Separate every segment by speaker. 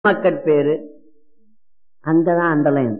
Speaker 1: மக்கட்பேரு அங்கதான் அண்டலைன்.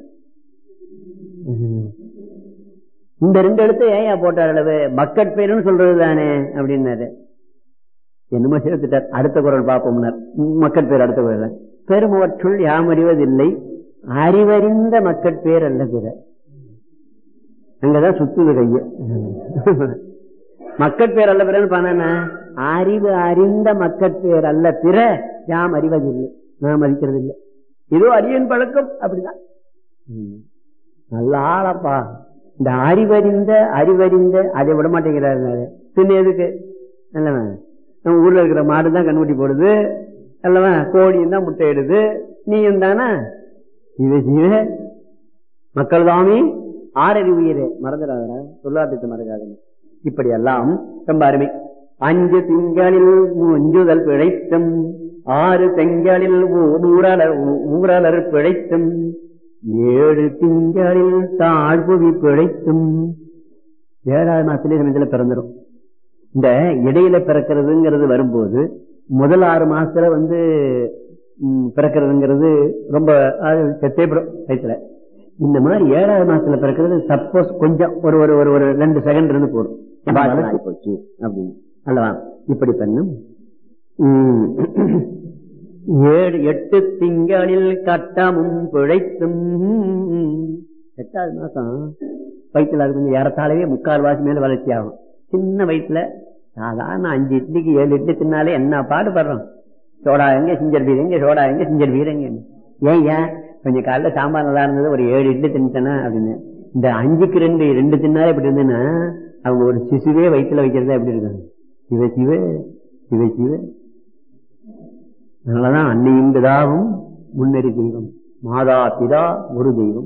Speaker 1: இந்த ரெண்டு எழுத்து ஏயா போட்டார் அளவு மக்கட்பேருன்னு சொல்றது தானே அப்படின்னாரு. என்னமோ சேர்த்துட்டார். அடுத்த குரல் பார்ப்போம்னார். மக்கட்பேர் அடுத்த குரல். பெருமவற்றுள் யாம் அறிவதில்லை அறிவறிந்த மக்கட்பேர் அல்ல பிற. அங்கதான் சுத்துது கைய. மக்கட்பேர் அல்ல பிறன்னு பண்ண அறிவு அறிந்த மக்கட்பேர் அல்ல பிற யாம் அறிவதில்லை, நாம் அறிக்கிறது இல்லை. ஏதோ அறிவின் பழக்கம் அப்படிதான். நல்ல ஆளப்பா. இந்த அறிவறிந்த அதை விட மாட்டேங்கிறாரு. பின்ன எதுக்கு அல்லவா? நம்ம ஊர்ல இருக்கிற மாடுதான் கண்ணுக்குட்டி போடுது அல்லவா? கோழியும் தான் முட்டை இடுது. நீயும் தானே இவ மக்கள் தாமி ஆறறிவுயிரே மறந்துடாத சொல்லாட்டத்தை மறக்காத. இப்படி எல்லாம் ரொம்ப அருமை. 5 திங்களில் முஞ்சுதல் பிழைத்தும் 6 திங்களில் ஊரலர் பிழைத்தும் 7 திங்களில் தாழ்வுவி பிழைத்தும் 7வது மாசத்திலே சமயத்துல பிறந்துடும். இந்த இடையில பிறக்கிறதுங்கிறது வரும்போது முதல் 6 மாசத்துல பிறக்கிறதுங்கிறது ரொம்ப செத்தேப்படும் வயசுல. இந்த மாதிரி 7வது மாசத்துல பிறக்கிறது சப்போஸ் கொஞ்சம் ஒரு ஒரு ஒரு 2 செகண்ட் இருந்து போடும் போச்சு அப்படின்னு அல்லவா? இப்படி பண்ணும். 7-8 திங்களில் கட்டமும் பிழைத்தும் 8வது மாசம் வயிற்றுல அது கொஞ்சம் ஏறத்தாழவே 3/4 வாசி மேல வளர்ச்சி ஆகும். சின்ன வயசுல சாதாரண 5 இட்லிக்கு 7 இட்லி தின்னாலே என்ன பாடுபடுறோம். சோடா எங்க சிஞ்சர் பீர் எங்க, சோடா எங்க சிஞ்சர் பீர் எங்க. ஏன் கொஞ்சம் காலைல சாம்பார் நல்லா இருந்தது ஒரு 7 இட்லி தின்னுட்டேன்னா அப்படின்னு. இந்த 5க்கு 2 தின்னாலே எப்படி இருந்ததுன்னா அவங்க ஒரு சிசுவே வயிற்றுல வைக்கிறதா எப்படி இருக்காங்க. சிவ சிவ சிவ சிவ. அதனாலதான் அன்னையும் பிதாவும் முன்னறி தெய்வம், மாதா பிதா ஒரு தெய்வம்.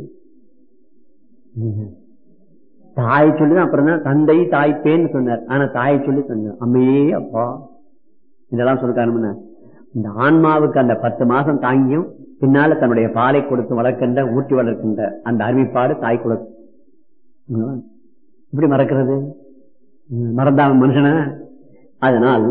Speaker 1: தாயை சொல்லிதான் அப்புறம் தான் தந்தை தாய்ப்பேன்னு சொன்னார். ஆனா தாயை சொல்லி சொன்னார் அம்மையே அப்பா இதெல்லாம் சொல்லிட்டாருன்னா இந்த ஆன்மாவுக்கு அந்த 10 மாசம் தாங்கியும் பின்னால தன்னுடைய பாலை கொடுத்து வளர்க்கின்ற ஊட்டி வளர்க்கின்ற அந்த அறிவிப்பாடு தாய் கொடுத்து இப்படி மறக்கிறது மறந்தாங்க மனுஷன. அதனால்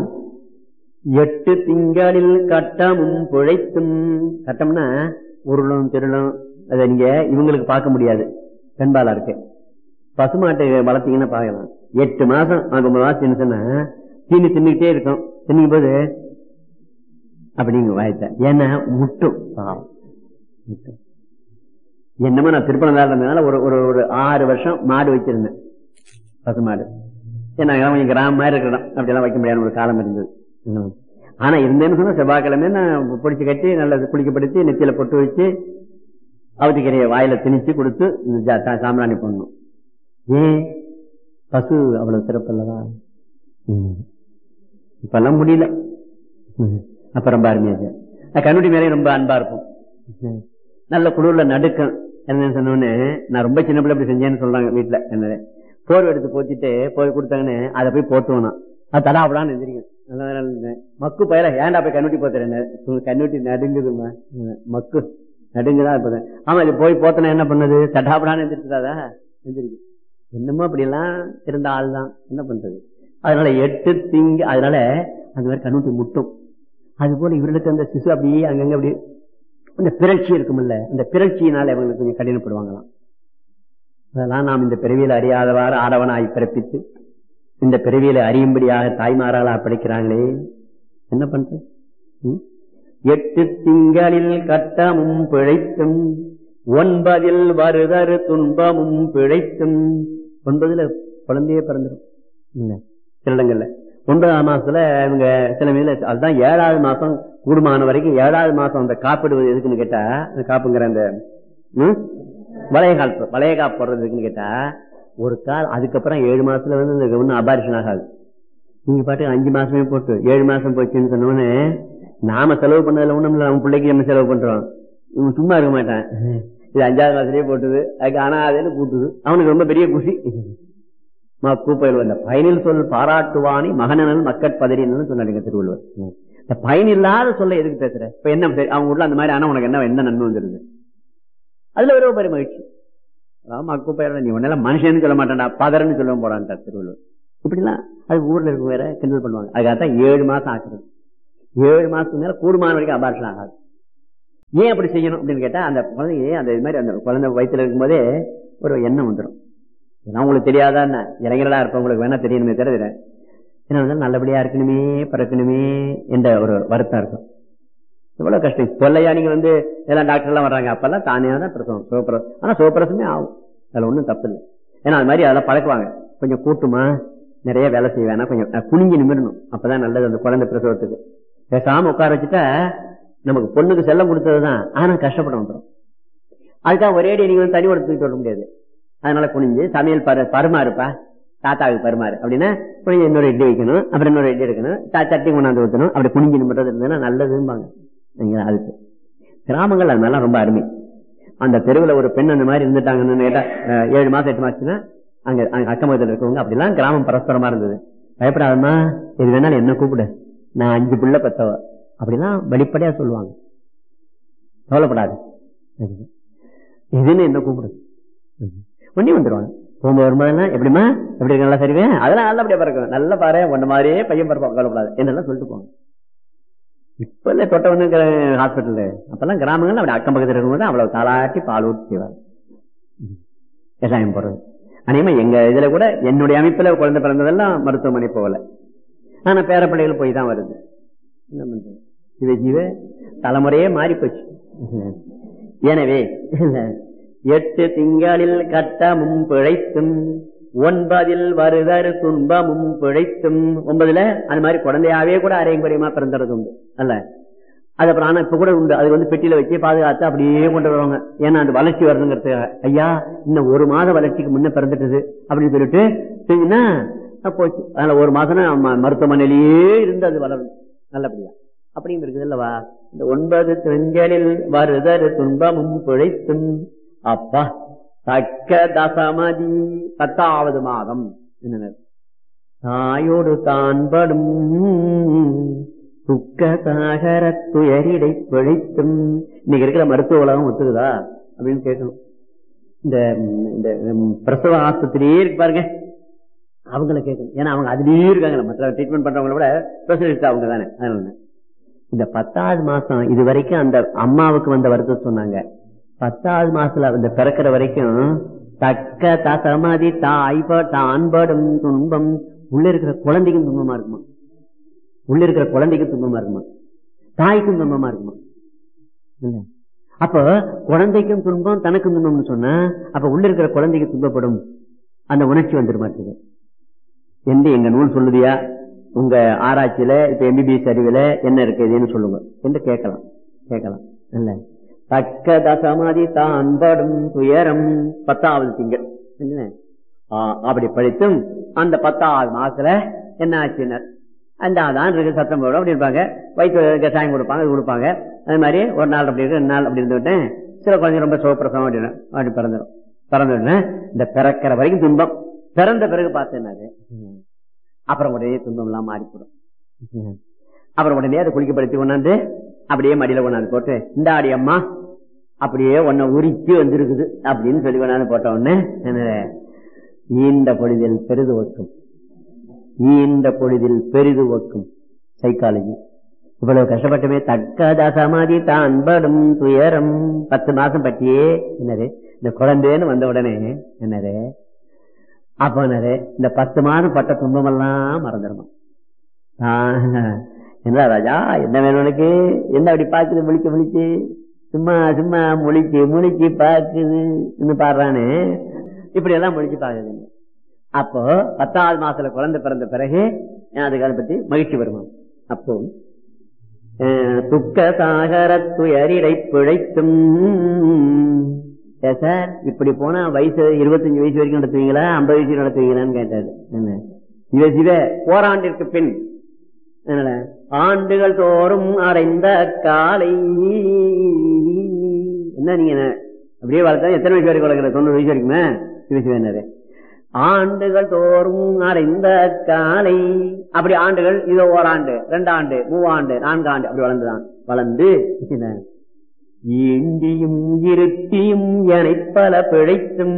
Speaker 1: 8 திங்களில் கட்டமும் பிழைத்தும். கட்டம்னா உருளும் திருளும் அதை நீங்க இவங்களுக்கு பார்க்க முடியாது. பெண்பாலா இருக்கு. பசுமாட்டை வளர்த்தீங்கன்னா பார்க்கலாம். 8 மாசம் 9 மாசம் தின்னுச்சுன்னா தீனி தின்னுக்கிட்டே இருக்கும். தின்னுக்கும் போது அப்படிங்க வாய்த்த ஏன்னா முட்டும் முட்டும். என்னமோ நான் திருப்பணம் இருந்ததுனால ஒரு 6 வருஷம் மாடு வச்சிருந்தேன், பசுமாடு. ஏன்னா கொஞ்சம் கிராமம் மாதிரி இருக்கணும், அப்படியெல்லாம் வைக்க முடியாத ஒரு காலம் இருந்தது. ஆனா இருந்தேன்னு சொன்னா செவ்வாய்க்கிழமை நான் பொடிச்சு கட்டி நல்லா குளிக்கப்படுத்தி நெத்தியில பொட்டு வச்சு அவதிக்கரையை வாயில திணிச்சு கொடுத்து சாம்பிராணி பண்ணணும். ஏன் பசு அவ்வளவு சிறப்பு அல்லவா? இப்பெல்லாம் முடியல. அப்ப ரொம்ப அருமையாக கண்ணுட்டி மேலே ரொம்ப அன்பா இருக்கும். நல்ல குளிர்ல நடுக்கம் என்ன சொன்னோன்னு நான் ரொம்ப சின்ன பிள்ளை அப்படி செஞ்சேன்னு சொல்றாங்க வீட்டுல. என்ன போர்வை எடுத்து போச்சுட்டு போய் கொடுத்தாங்கன்னு அதை போய் போட்டுவோம். அது தடா அப்படான்னு எந்திரிக்கும். மக்கு பயில ஏன்டா போய் கண்ணுட்டி போத்துறேன். கண்ணுட்டி நடுங்குதுமா, மக்கு நடுங்குதான் இருப்பது. ஆமா இது போய் போத்தன என்ன பண்ணது தடாப்படான்னு எந்திரிச்சுதாதா எந்திரிக்கும். என்னமோ அப்படி எல்லாம் இருந்த ஆள் தான் என்ன பண்றது. அதனால 8 திங்க அதனால அந்த மாதிரி கண்ணுட்டி முட்டும். அது போல இவர்களுக்கு அந்த சிசு அப்படியே அங்கங்க அப்படியே அந்த பிறழ்ச்சி இருக்கும்ல, அந்த பிறழ்ச்சியினால இவங்களுக்கு கொஞ்சம் கடினப்படுவாங்களாம். அதெல்லாம் நாம் இந்த பிறவியில அறியாதவாறு ஆடவனாய் பிறப்பித்து இந்த பிறவியில அறியும்படியாக தாய்மாராளா படிக்கிறாங்களே என்ன பண்றது. 8 திங்களில் கட்டமும் பிழைத்தும் 9 வருதரு துன்பமும் பிழைத்தும். 9 குழந்தையே பிறந்துடும் சில இடங்கள்ல. 9ஆம் மாசத்துல இவங்க சில மீது அதுதான் 7வது மாசம் கூடுமான வரைக்கும் 7வது மாசம் அந்த காப்பிடுவது எதுக்குன்னு கேட்டா காப்புங்கிற அந்த வளைய காப்பு போடுறது எதுக்குன்னு கேட்டா ஒரு கால் அதுக்கப்புறம் 7 மாசத்துல ஒன்னும் அபாரிஷன் ஆகாது. நீங்க பாட்டு 5 மாசமே போட்டு 7 மாசம் போச்சுன்னு சொன்னோன்னு நாம செலவு பண்ணதுல ஒண்ணும் இல்ல, நம்ம பிள்ளைக்கு நம்ம செலவு பண்றோம். இவன் சும்மா இருக்க மாட்டான். இது 5வது மாசத்துலயே போட்டுது அதுக்கு ஆனா அதேன்னு கூட்டுது. அவனுக்கு ரொம்ப பெரிய குஷி. கூப்பையில் வந்த பயனில் சொல் பாராட்டுவானி மகனல் மக்கட்பதறின்னு சொன்னாருங்க திருவள்ளுவர். இந்த பயன் இல்லாத சொல்ல எதுக்கு பேசுற? இப்ப என்ன அவங்க உள்ள அந்த மாதிரி ஆனா உனக்கு என்ன நன்மை வந்துருது. அதுல ஒரு பெரிய மகிழ்ச்சி. மக்கூப்பையில நீ உன்னெல்லாம் மனுஷன்னு சொல்ல மாட்டான்டா பதறன்னு சொல்ல போடான்ட்டார் திருவள்ளுவர். இப்படிலாம் அது ஊர்ல இருக்க வேற கிண்டல் பண்ணுவாங்க. அதுக்காகத்தான் 7 மாசம் ஆக்குறது. 7 மாசத்துக்கு மேல கூடுமான வரைக்கும் அபார்ஷன் ஆகாது. ஏன் அப்படி செய்யணும் அப்படின்னு கேட்டா, அந்த குழந்தைய அந்த இது மாதிரி அந்த குழந்தை வயிற்றுல இருக்கும் போதே ஒரு எண்ணம் வந்துடும். ஏன்னா உங்களுக்கு தெரியாதான், இளைஞர்களா இருப்பவங்களுக்கு வேணா தெரியணுமே தவிர, என்ன நல்லபடியா இருக்கணுமே பிறக்கணுமே என்ற ஒரு வருத்தம் இருக்கும். எவ்வளவு கஷ்டம். இப்ப நீங்க எல்லாம் டாக்டர் எல்லாம் வர்றாங்க, அப்பெல்லாம் தானே தான் பிரசவம், சிவப்பிரசவம். ஆனா சிவப்பிரசவமே ஆகும், அதுல ஒண்ணும் தப்பு இல்லை. ஏன்னா அது மாதிரி அதெல்லாம் பழக்குவாங்க. கொஞ்சம் கூட்டுமா, நிறைய வேலை செய்ய வேணா, கொஞ்சம் குனிஞ்சு நிமிரணும், அப்பதான் நல்லது அந்த குழந்தை பிரசவத்துக்கு. பேசாம உட்கார வச்சுட்டா நமக்கு பொண்ணுக்கு செல்லம் கொடுத்ததுதான், ஆனா கஷ்டப்பட வந்துடும். அதுக்காக ஒரேடி நீங்க தனி தூக்கிட்டு வர முடியாது. அதனால குனிஞ்சு சமையல் பருமாறுப்பா, தாத்தாவுக்கு பருமாறு அப்படின்னா குனிஞ்சு இன்னொரு இட்லி வைக்கணும், அப்புறம் இன்னொரு இட்லி எடுக்கணும், சட்டி கொண்டாந்து ஊற்றணும், அப்படி குனிஞ்சு நிமிடம் இருந்ததுன்னா நல்லதும்பாங்க. அதுக்கு கிராமங்கள் அது மாதிரிலாம் ரொம்ப அருமை. அந்த தெருவில் ஒரு பெண் அந்த மாதிரி இருந்துட்டாங்கன்னு கேட்டா 7 மாசம் 8 மாசத்துனா அங்க அக்கம் பக்கத்தில் இருக்கவங்க அப்படிலாம் கிராமம் பரஸ்பரமா இருந்தது. பயப்படாதம்மா, இது வேணாலும் என்ன கூப்பிடு, நான் 5 பிள்ளை பெத்தவ அப்படிலாம் வெளிப்படையா சொல்லுவாங்க. கவலைப்படாது, இதுன்னு என்ன கூப்பிடு, ஒண்ணி வந்துருவாங்க. போகும்போது வரும்போதெல்லாம் எப்படிமா எப்படி இருக்கு, நல்லா சரிவே, அதெல்லாம் நல்லா அப்படியே பறக்கும், நல்லா பாரு ஒன்ன மாதிரியே பையன் பறப்பான், கவலைப்படாது என்னெல்லாம் சொல்லிட்டு போவாங்க. இப்ப இல்ல தொட்ட வந்து ஹாஸ்பிட்டல், அப்பெல்லாம் கிராமங்கள் அப்படி அக்கம் பக்கத்தில் இருக்கும்போது அவ்வளவு தாளாட்டி பால் ஊற்றி செய்வாங்க. விவசாயம் போறது அநேகமா எங்க இதுல கூட என்னுடைய அமைப்புல குழந்தை பிறந்ததெல்லாம் மருத்துவமனை போகல, ஆனா பேரப்பிள்ளைகள் போய் தான் வருது. என்ன பண்றது, இதை ஜீவ தலைமுறையே மாறி போச்சு. எனவே 8 திங்களில் கட்டமும் பிழைத்தும் 9 வருதரு துன்பமும் பிழைத்தும் 9 அது மாதிரி குழந்தையாவே கூட அரையங்குறையமா பிறந்தது உண்டு அல்ல. அது அப்புறம் ஆனா இப்ப கூட உண்டு, அது பெட்டியில வச்சு பாதுகாத்து அப்படியே கொண்டு வருவாங்க. ஏன்னா அந்த வளர்ச்சி வரணுங்கிறதுக்காக, ஐயா இன்னும் 1 மாத வளர்ச்சிக்கு முன்ன பிறந்துட்டது அப்படின்னு சொல்லிட்டு செஞ்சுன்னா போச்சு. அதனால 1 மாசம் மருத்துவமனையிலேயே இருந்து அது வளரணும் நல்லபடியா அப்படின்னு இருக்குது அல்லவா. இந்த 9 திங்களில் வருதரு துன்பமும் பிழைத்தும் அப்பா தக்க தசமதி 10வது மாதம் என்ன தாயோடு தான்படும் துக்க சாகர துயரிடை பிழைத்தும். இன்னைக்கு இருக்கிற மருத்துவ உலகம் ஒத்துக்குதா அப்படின்னு கேட்கணும். இந்த பிரசவ ஆஸ்பத்திரியே இருக்கு பாருங்க, அவங்கள கேட்கணும். ஏன்னா அவங்க அதுலயே இருக்காங்க, மற்ற ட்ரீட்மெண்ட் பண்றவங்கள விட ஸ்பெஷலிஸ்ட் அவங்க தானே. அதனால இந்த 10வது மாசம் இது வரைக்கும் அந்த அம்மாவுக்கு வந்த வருத்தம் சொன்னாங்க. 10வது மாசத்துல இந்த பிறக்கிற வரைக்கும் தக்க தசமதி தான்படும் துன்பம். உள்ள இருக்கிற குழந்தைக்கும் துன்பமா இருக்குமா, உள்ள இருக்கிற குழந்தைக்கும் துன்பமா இருக்குமா, தாய்க்கும் துன்பமா இருக்குமா? இல்ல அப்ப குழந்தைக்கும் துன்பம் தனக்கும் துன்பம்னு சொன்னா அப்ப உள்ள இருக்கிற குழந்தைக்கு துன்பப்படும் அந்த உணர்ச்சி வந்துட மாட்டேங்குது என்று எங்க நூல் சொல்லுதியா? உங்க ஆராய்ச்சியில இப்ப MBBS அறிவில என்ன இருக்குதுன்னு சொல்லுங்க என்று கேட்கலாம் இல்ல. தக்க தசமதி தான்படும் துயரம் 10வது திங்கள் அப்படி படித்தும் அந்த 10வது மாசத்துல என்ன ஆச்சுனர் அந்தான் இருக்கு சத்தம் போடும் அப்படி இருப்பாங்க. வயிற்று கஷாயம் கொடுப்பாங்க. அது மாதிரி ஒரு நாள் அப்படி இருக்கு, 2 நாள் அப்படி இருந்துவிட்டேன். சில குழந்தை ரொம்ப சிவப்பிரசவம் அப்படி பிறந்துடும். இந்த பிறக்கிற வரைக்கும் துன்பம், பிறந்த பிறகு பார்த்தேன்னாரு அப்புறம் உடனே துன்பம் எல்லாம் மாறிப்படும். அப்புறம் உடனே அதை குளிக்கப்படுத்தி கொண்டாந்து அப்படியே மடியில கொண்டாந்து போட்டு இந்த ஆடி அம்மா அப்படியே உன்னை உரிச்சு வந்திருக்குது அப்படின்னு சொல்லி கொண்டாந்து போட்ட உடனே ஈண்ட பொழுதில் பெரிது ஒக்கும், ஈண்ட பொழுதில் பெரிது ஒக்கும் சைக்காலஜி. இவ்வளவு கஷ்டப்பட்டுமே தக்க தசமதி தான்படும் துயரம் 10 மாசம் பற்றியே என்னது இந்த குழந்தைன்னு வந்த உடனே என்னது அப்ப இந்த 10 மாதம் பட்ட துன்பம் எல்லாம் மறந்துடுமா? என்ன ராஜா என்ன வேணும் உனக்கு, என்ன அப்படி பாக்குது முழிச்சு சும்மா முழிச்சு பாக்குது பாடுறானே, இப்படி எல்லாம் முழிச்சு பாக்குது. அப்போ 10வது மாசத்துல குழந்தை பிறந்த பிறகு அதுக்கு அதை பத்தி மகிழ்ச்சி வருமா? அப்போ துக்க சாகர துயரிடை பிழைத்தும். சார் இப்படி போனா வயசு 25 வயசு வரைக்கும் நடத்துவீங்களா 50 வயசு நடத்துவீங்களான்னு கேட்டாரு. என்ன சிவ ஓராண்டிற்கு பின் ஆண்டுகள் தோறும் அடைந்த காலை என்ன நீங்க அப்படியே வளர்த்தா எத்தனை வயசு வரைக்கும் வளர்க்குற 90 வயசு வரைக்குமே சிவசிவனாரு. ஆண்டுகள் தோறும் அடைந்த காலை அப்படி ஆண்டுகள் இதோ 1 ஆண்டு 2 ஆண்டு 3 ஆண்டு 4 ஆண்டு அப்படி வளர்ந்து ஈண்டியும் இருத்தியும் என பல பிழைத்தும்.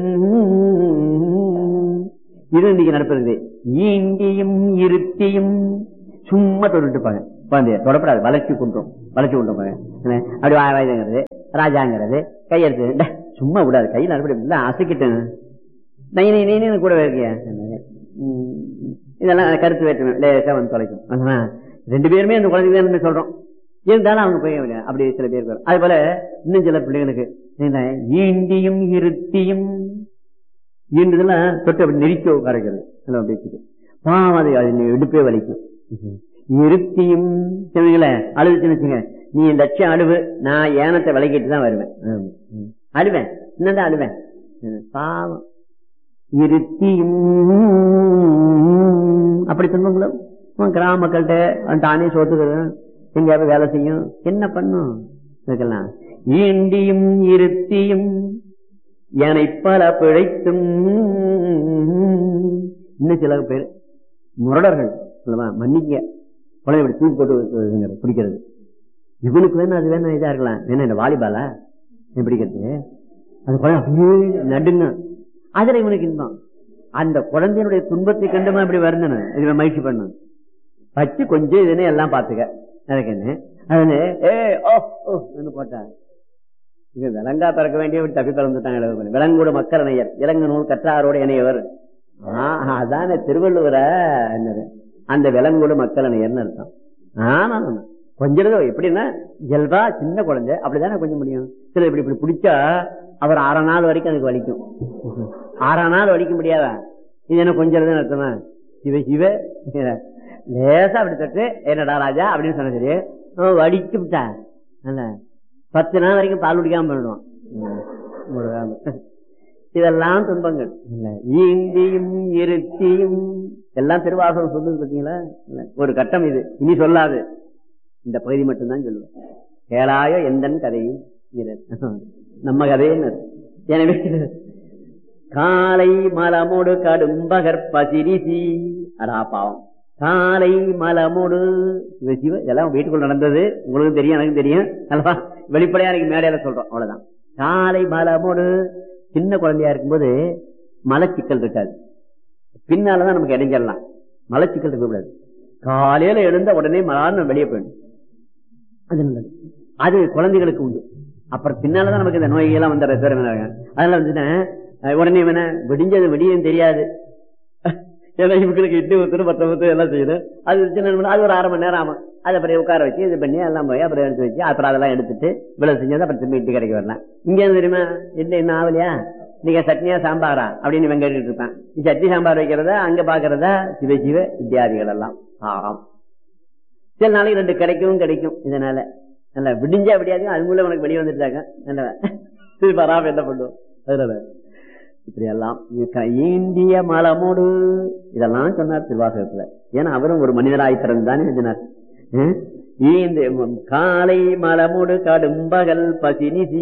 Speaker 1: இது இன்னைக்கு நடப்பது. ஈண்டியும் இருத்தியும் சும்மா தொட்டுப்பாங்க, குழந்தைய தொடப்படாது, வளர்ச்சி குன்றும், வளர்ச்சி குன்றும். அப்படி வாயுங்கிறது, ராஜாங்கிறது, கையெடுத்து சும்மா விடாது, கையில் அப்படி அசைக்கிட்டு நீ கூட இருக்கிய, இதெல்லாம் கருத்து வேற்றுமை லேசா வந்து தொலைக்கும். ரெண்டு பேருமே அந்த குழந்தைங்க சொல்றோம், இருந்தாலும் அவங்க போய் அப்படி சில பேர். அது போல இன்னும் சில பிள்ளைகளுக்கு ஈண்டியும் இருத்தியும் ஈண்டுதெல்லாம் தொட்டு அப்படி நெரிக்க உட்காரைக்கிறது, பாவம் அது இடுப்பே வலிக்கும். இருத்தியும் அழுதுச்சுன்னு வச்சுங்க, நீ லட்சம் அழுவு, நான் ஏனத்தை விளக்கிட்டு தான் வருவேன், அழுவேன், என்னதான் அழுவேன், பாவம். இருத்தியும் அப்படி துன்பங்களும் கிராம மக்கள்கிட்ட தானே சோத்துக்கிறது, எங்கேயாவது வேலை செய்யும், என்ன பண்ணும் இதுக்கெல்லாம். ஈண்டியும் இருத்தியும் என பல பிழைத்தும். இன்னும் சில பேர் முரடர்கள் மன்னிக்க குழந்தை இப்படி தூக்கி போட்டு பிடிக்கிறது, இவனுக்கு வேணும் அது வேணும், இதா இருக்கலாம், வேணும் இந்த வாலிபாலா பிடிக்கிறது, அது குழந்தை அப்படியே நடுங்க, அதுல இவனுக்கு இன்பம். அந்த குழந்தையினுடைய துன்பத்தை கண்டுமா இப்படி வருந்தன, இதுல மகிழ்ச்சி பண்ணும், வச்சு கொஞ்சம் இதுன்னு எல்லாம் பாத்துக்க, அதுக்கு என்ன அது போட்டா இது விலங்கா பிறக்க வேண்டிய தப்பி பிறந்துட்டாங்க. விலங்கோடு மக்கள் இணையர், இலங்கு நூல் கற்றாரோடு இணையவர். அதான திருவள்ளுவர என்னது, அந்த விலங்கோடு மக்கள் இணையர்னு அர்த்தம். ஆமா கொஞ்சம் எப்படின்னா இயல்பா சின்ன குழந்தை அப்படிதானே கொஞ்சம் முடியும். சில இப்படி இப்படி பிடிச்சா அவர் 6 நாள் வரைக்கும் அதுக்கு வலிக்கும், 6 நாள் வலிக்க முடியாதா, இது என்ன கொஞ்சம் அர்த்தமா, சிவ சிவ லேசா அப்படி தட்டு என்னடா ராஜா அப்படின்னு சொன்ன, சரி வடிச்சு விட்டா 10 நாள் வரைக்கும் பால் குடிக்காம போயிடுவோம். இதெல்லாம் துன்பங்கள். ஈண்டியும் இருத்தியும் எல்லாம் திருவாசகம் சொல்லுது பார்த்தீங்களா, ஒரு கட்டம் இது. இனி சொல்லாது, இந்த பகுதி மட்டும்தான் சொல்லுவேன். கேளாயோ எந்தன் கதையும் நம்ம கதைன்னு. எனவே காலை மலமோடு கடும்பகற் பசிரிசி, அடா பாவம், காலை மலமோடு சிவ இதெல்லாம் வீட்டுக்குள்ள நடந்தது, உங்களுக்கு தெரியும் எனக்கு தெரியும் அல்லவா, வெளிப்படையா எனக்கு மேடையில சொல்றோம், அவ்வளவுதான். காலை மலமோடு சின்ன குழந்தையா இருக்கும்போது மலச்சிக்கல் இருக்காது, பின்னாலதான் நமக்கு இடைஞ்சிடலாம், மலச்சிக்கல் இருக்கக்கூடாது. காலையில எழுந்த உடனே மலான்னு வெளியே போயிடும், அது நல்லது, அது குழந்தைகளுக்கு உண்டு. அப்புறம் பின்னாலதான் நமக்கு இந்த நோய்கள்லாம் வந்துடுற. அதனால வந்துட்டேன் உடனே வேணா விடிஞ்சது விடியும் தெரியாது, ஏன்னா இவங்களுக்கு இட்லி ஊத்துரு 10 ஊத்து எல்லாம் செய்யணும், அது சின்ன அது ஒரு 1/2 மணி நேரம் ஆகும். அதை அப்புறம் உட்கார வச்சு இது பண்ணி எல்லாம் போய் அப்புறம் எடுத்து வச்சு அப்புறம் அதெல்லாம் எடுத்துட்டு இவ்வளவு செஞ்சது அப்புறம் திரும்பி இட்லி கடைக்கு வரலாம். இங்க இருந்து தெரியுமா இட்லி என்ன ஆகலையா, நீங்க சட்னியா சாம்பாரா அப்படின்னு இவன் கேட்டுட்டு இருப்பான். சட்னி சாம்பார் வைக்கிறதா அங்க பாக்குறதா சிவ சிவ வித்தியாதிகள் எல்லாம் ஆகும். சில நாளைக்கு 2 கிடைக்கும். இதனால நல்ல விடிஞ்சா விடியாது, அது மூலம் உனக்கு வெளியே வந்துட்டாங்க, நல்ல திருப்பி வராம என்ன பண்ணுவோம். அதனால இப்படி எல்லாம் ஈண்டிய மலமோடு இதெல்லாம் சொன்னார் திருவாசகத்துல. ஏன்னா அவரும் ஒரு மனிதராய் பிறந்தானே சொன்னார். காலை மலமோடு கடும்பகல் பசினிசி,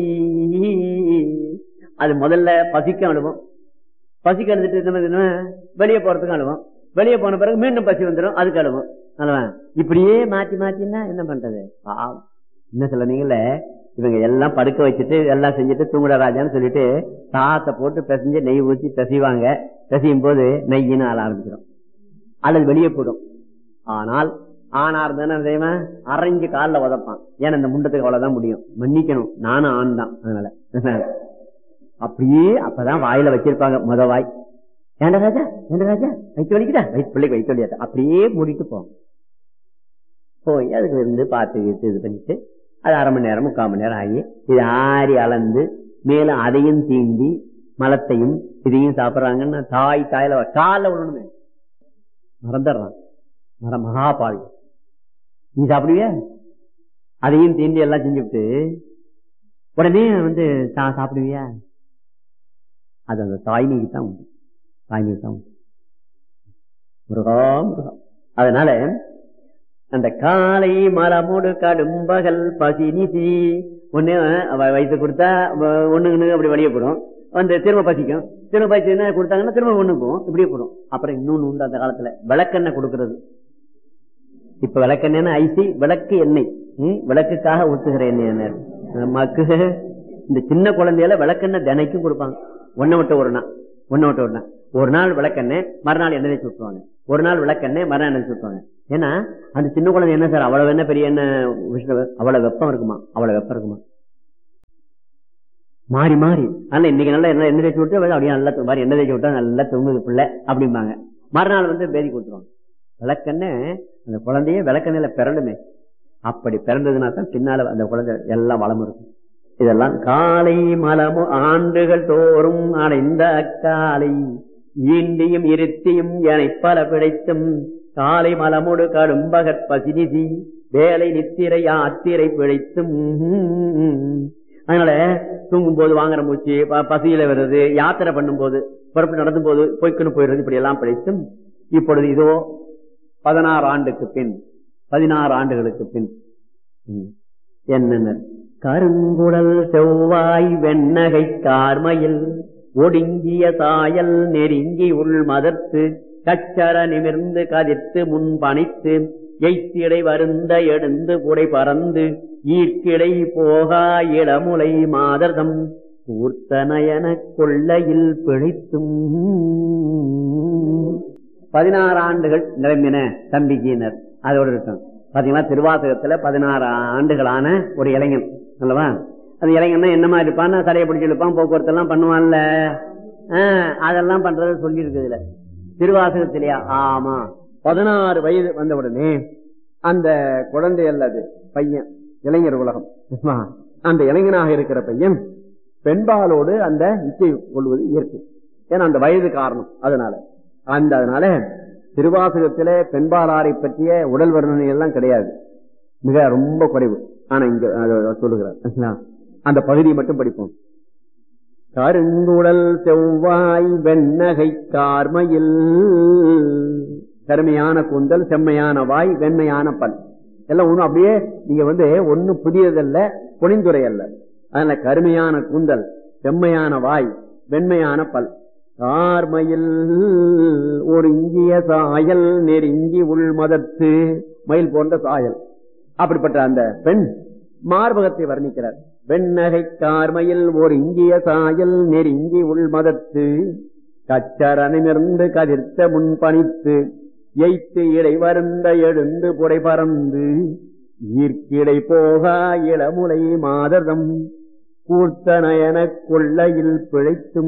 Speaker 1: அது முதல்ல பசிக்கும் அழுவோம், பசிக்கு அழுதுட்டு வெளியே போறதுக்கும் அழுவோம், வெளியே போன பிறகு மீண்டும் பசி வந்துடும், அதுக்கு அழுவோம். அல்லவா இப்படியே மாற்றி மாற்றினா என்ன பண்றது பாவம். என்ன சொல்ல நீங்கள இவங்க எல்லாம் படுக்க வச்சுட்டு எல்லாம் செஞ்சுட்டு தூங்குட ராஜான்னு சொல்லிட்டு சாத்தை போட்டு பிசைஞ்சு நெய் ஊற்றி பிசைவாங்க. பிசையும் போது நெய்யின்னு ஆள ஆரம்பிச்சிடும், அல்லது வெளியே போடும். ஆனால் ஆணா இருந்தா அரைஞ்சு காலில் உதப்பான். ஏன்னா இந்த முண்டத்துக்கு அவ்வளவுதான் முடியும், மன்னிக்கணும், நானும் ஆண் தான். அதனால அப்படியே அப்பதான் வாயில வச்சிருப்பாங்க முத வாய். ஏண்டா ராஜா வயிற்று வலிக்குதா, பிள்ளைக்கு வயிற்று வலியாத, அப்படியே மூடிட்டு போய் அதுக்கு இருந்து பார்த்து இது பண்ணிட்டு அது 1/2 மணி நேரம் 3/4 மணி நேரம் ஆகி இது ஆறி அளந்து மேலும் அதையும் தீண்டி மலத்தையும் இதையும் சாப்பிட்றாங்கன்னா தாயில காலில் விடணுமே மறந்துடுறான். மகாபாவி நீ சாப்பிடுவியா, அதையும் தீண்டி எல்லாம் செஞ்சுவிட்டு உடனே சாப்பிடுவியா, அது அந்த தாய்மைக்கு தான் உண்டு, தாய்மைக்கு தான் உண்டு. முருகா. அதனால அந்த காலை மலமோடு கடும்பகல் பசினிசி, ஒண்ணு வயிற்று கொடுத்தா ஒண்ணுன்னு அப்படி வெளியே போடும், திரும்ப பசிக்கும், திரும்ப பசி என்ன கொடுத்தாங்கன்னா திரும்ப ஒண்ணு போகும், இப்படியே போடும். அப்புறம் இன்னொன்னு உண்டு அந்த காலத்துல விளக்கெண்ணெய் கொடுக்கறது. இப்ப விளக்கெண்ணெய் ஐசி விளக்கு எண்ணெய், விளக்குக்காக ஊத்துகிற எண்ணெய் நமக்கு. இந்த சின்ன குழந்தையில விளக்கெண்ணெய் தினைக்கும் கொடுப்பாங்க, ஒன்ன விட்டு ஒரு நாள் ஒன்னு விட்டு ஒண்ணு. ஒரு நாள் விளக்கெண்ணெய், மறுநாள் எண்ணெய் தேய்ச்சி விட்டுருவாங்க. ஒரு நாள் விளக்கெண்ணெய், மறுநாள் எண்ணெய் தேய்ச்சி விட்டுருவாங்க. ஏன்னா அந்த சின்ன குழந்தை என்ன சார் அவ்வளவு என்ன பெரிய என்ன விஷ்ணு, அவ்வளவு வெப்பம் இருக்குமா, அவ்வளவு வெப்பம் இருக்குமா, மாறி மாறி. அதனால இன்னைக்கு நல்லா என்ன எண்ணெய் தேய்ச்சி விட்டு அப்படியே நல்லா மாதிரி எண்ணெய் தேய்ச்சி விட்டா நல்லா தூங்குது பிள்ளை அப்படிம்பாங்க. மறுநாள் பேதி கொடுத்துருவாங்க. விளக்கெண்ணெய் அந்த குழந்தைய விளக்கெண்ணெயில பிறண்டுமே. அப்படி பிறந்ததுனா தான் பின்னால அந்த குழந்தை எல்லாம் வளம் இருக்கும். இதெல்லாம் காலை மலமு ஆண்டுகள் தோறும் அடைந்த அக்காலை ஈண்டியும் இருத்தியும் என பல பிழைத்தும் காலை மலமுடு கடும்பகற் பசினிசி வேலை நித்திரை ஆத்திரை பிழைத்தும். அதனால தூங்கும் போது வாங்குற மூச்சு, பசியில வருது, யாத்திரை பண்ணும் போது, புறப்பட்டு நடந்தும் போது பொய்க்குன்னு போயிடுறது, இப்படி எல்லாம் பிழைத்தும். இப்பொழுது இதோ 16 ஆண்டுக்கு பின், 16 ஆண்டுகளுக்கு பின் என்ன கருங்குடல் செவ்வாய் வெண்ணகை கார்மையில் ஒடுங்கிய சாயல் நெருங்கி உள் மதர்த்து கச்சர நிமிர்ந்து கதிர்த்து முன் பணித்து எய்த்திடை வருந்த எடுந்து புடை பறந்து ஈர்க்கிடை போகா இளமுலை மாதர்தம் கூர்த்தனயன கொள்ளையில் பிழைத்தும். 16 ஆண்டுகள் நிரம்பின தம்பிக்கினர். அதோடு இருக்கும் பாத்தீங்களா, திருவாசகத்துல 16 ஆண்டுகளான ஒரு இளைஞன் அல்லவா. அந்த இளைஞன் என்ன மாதிரி இருப்பான், சடையை பிடிச்சி இருப்பான், போக்குவரத்து எல்லாம் பண்ணுவான்ல, அதெல்லாம் பண்றத சொல்லி இருக்குதுல திருவாசகத்திலேயா. ஆமா, 16 வயது வந்த உடனே அந்த குழந்தை அல்லது பையன், இளைஞர் உலகம், அந்த இளைஞனாக இருக்கிற பையன் பெண்பாலோடு அந்த இச்சை கொள்வது இயற்கை. ஏன்னா அந்த வயது காரணம். அதனால திருவாசகத்தில பெண்பாலாரை பற்றிய உடல் வர்ணனை எல்லாம் கிடையாது, மிக ரொம்ப குறைவு. ஆனா இங்க சொல்லுகிறார், அந்த பகுதியை மட்டும் படிப்போம். கருங்குடல் செவ்வாய் வெண்ணகை கார்மையில், கருமையான கூந்தல், செம்மையான வாய், வெண்மையான பல், எல்லாம் ஒண்ணும் அப்படியே நீங்க ஒண்ணு புதியதல்ல, பொனிந்துரை அல்ல. அதனால கருமையான கூந்தல், செம்மையான வாய், வெண்மையான பல், கார்மையில் ஒரு இங்கிய சாயல் நெருங்கி உள் மதத்து, மயில் போன்ற சாயல். அப்படிப்பட்ட அந்த பெண் மார்பகத்தை வர்ணிக்கிறார். வெண்ணகை கார்மையில் ஒரு இங்கிய சாயல் நெருங்கி உள் மதத்து கச்சரனிமிர்ந்து கதிர்த்த முன் பணித்து எய்த்து இடை வருந்த எழுந்து புடை பறந்து ஈர்க்கிடை போகா இளமுலை மாதர்தம் கூர்த்தனயன கொள்ளையில் பிழைத்தும்.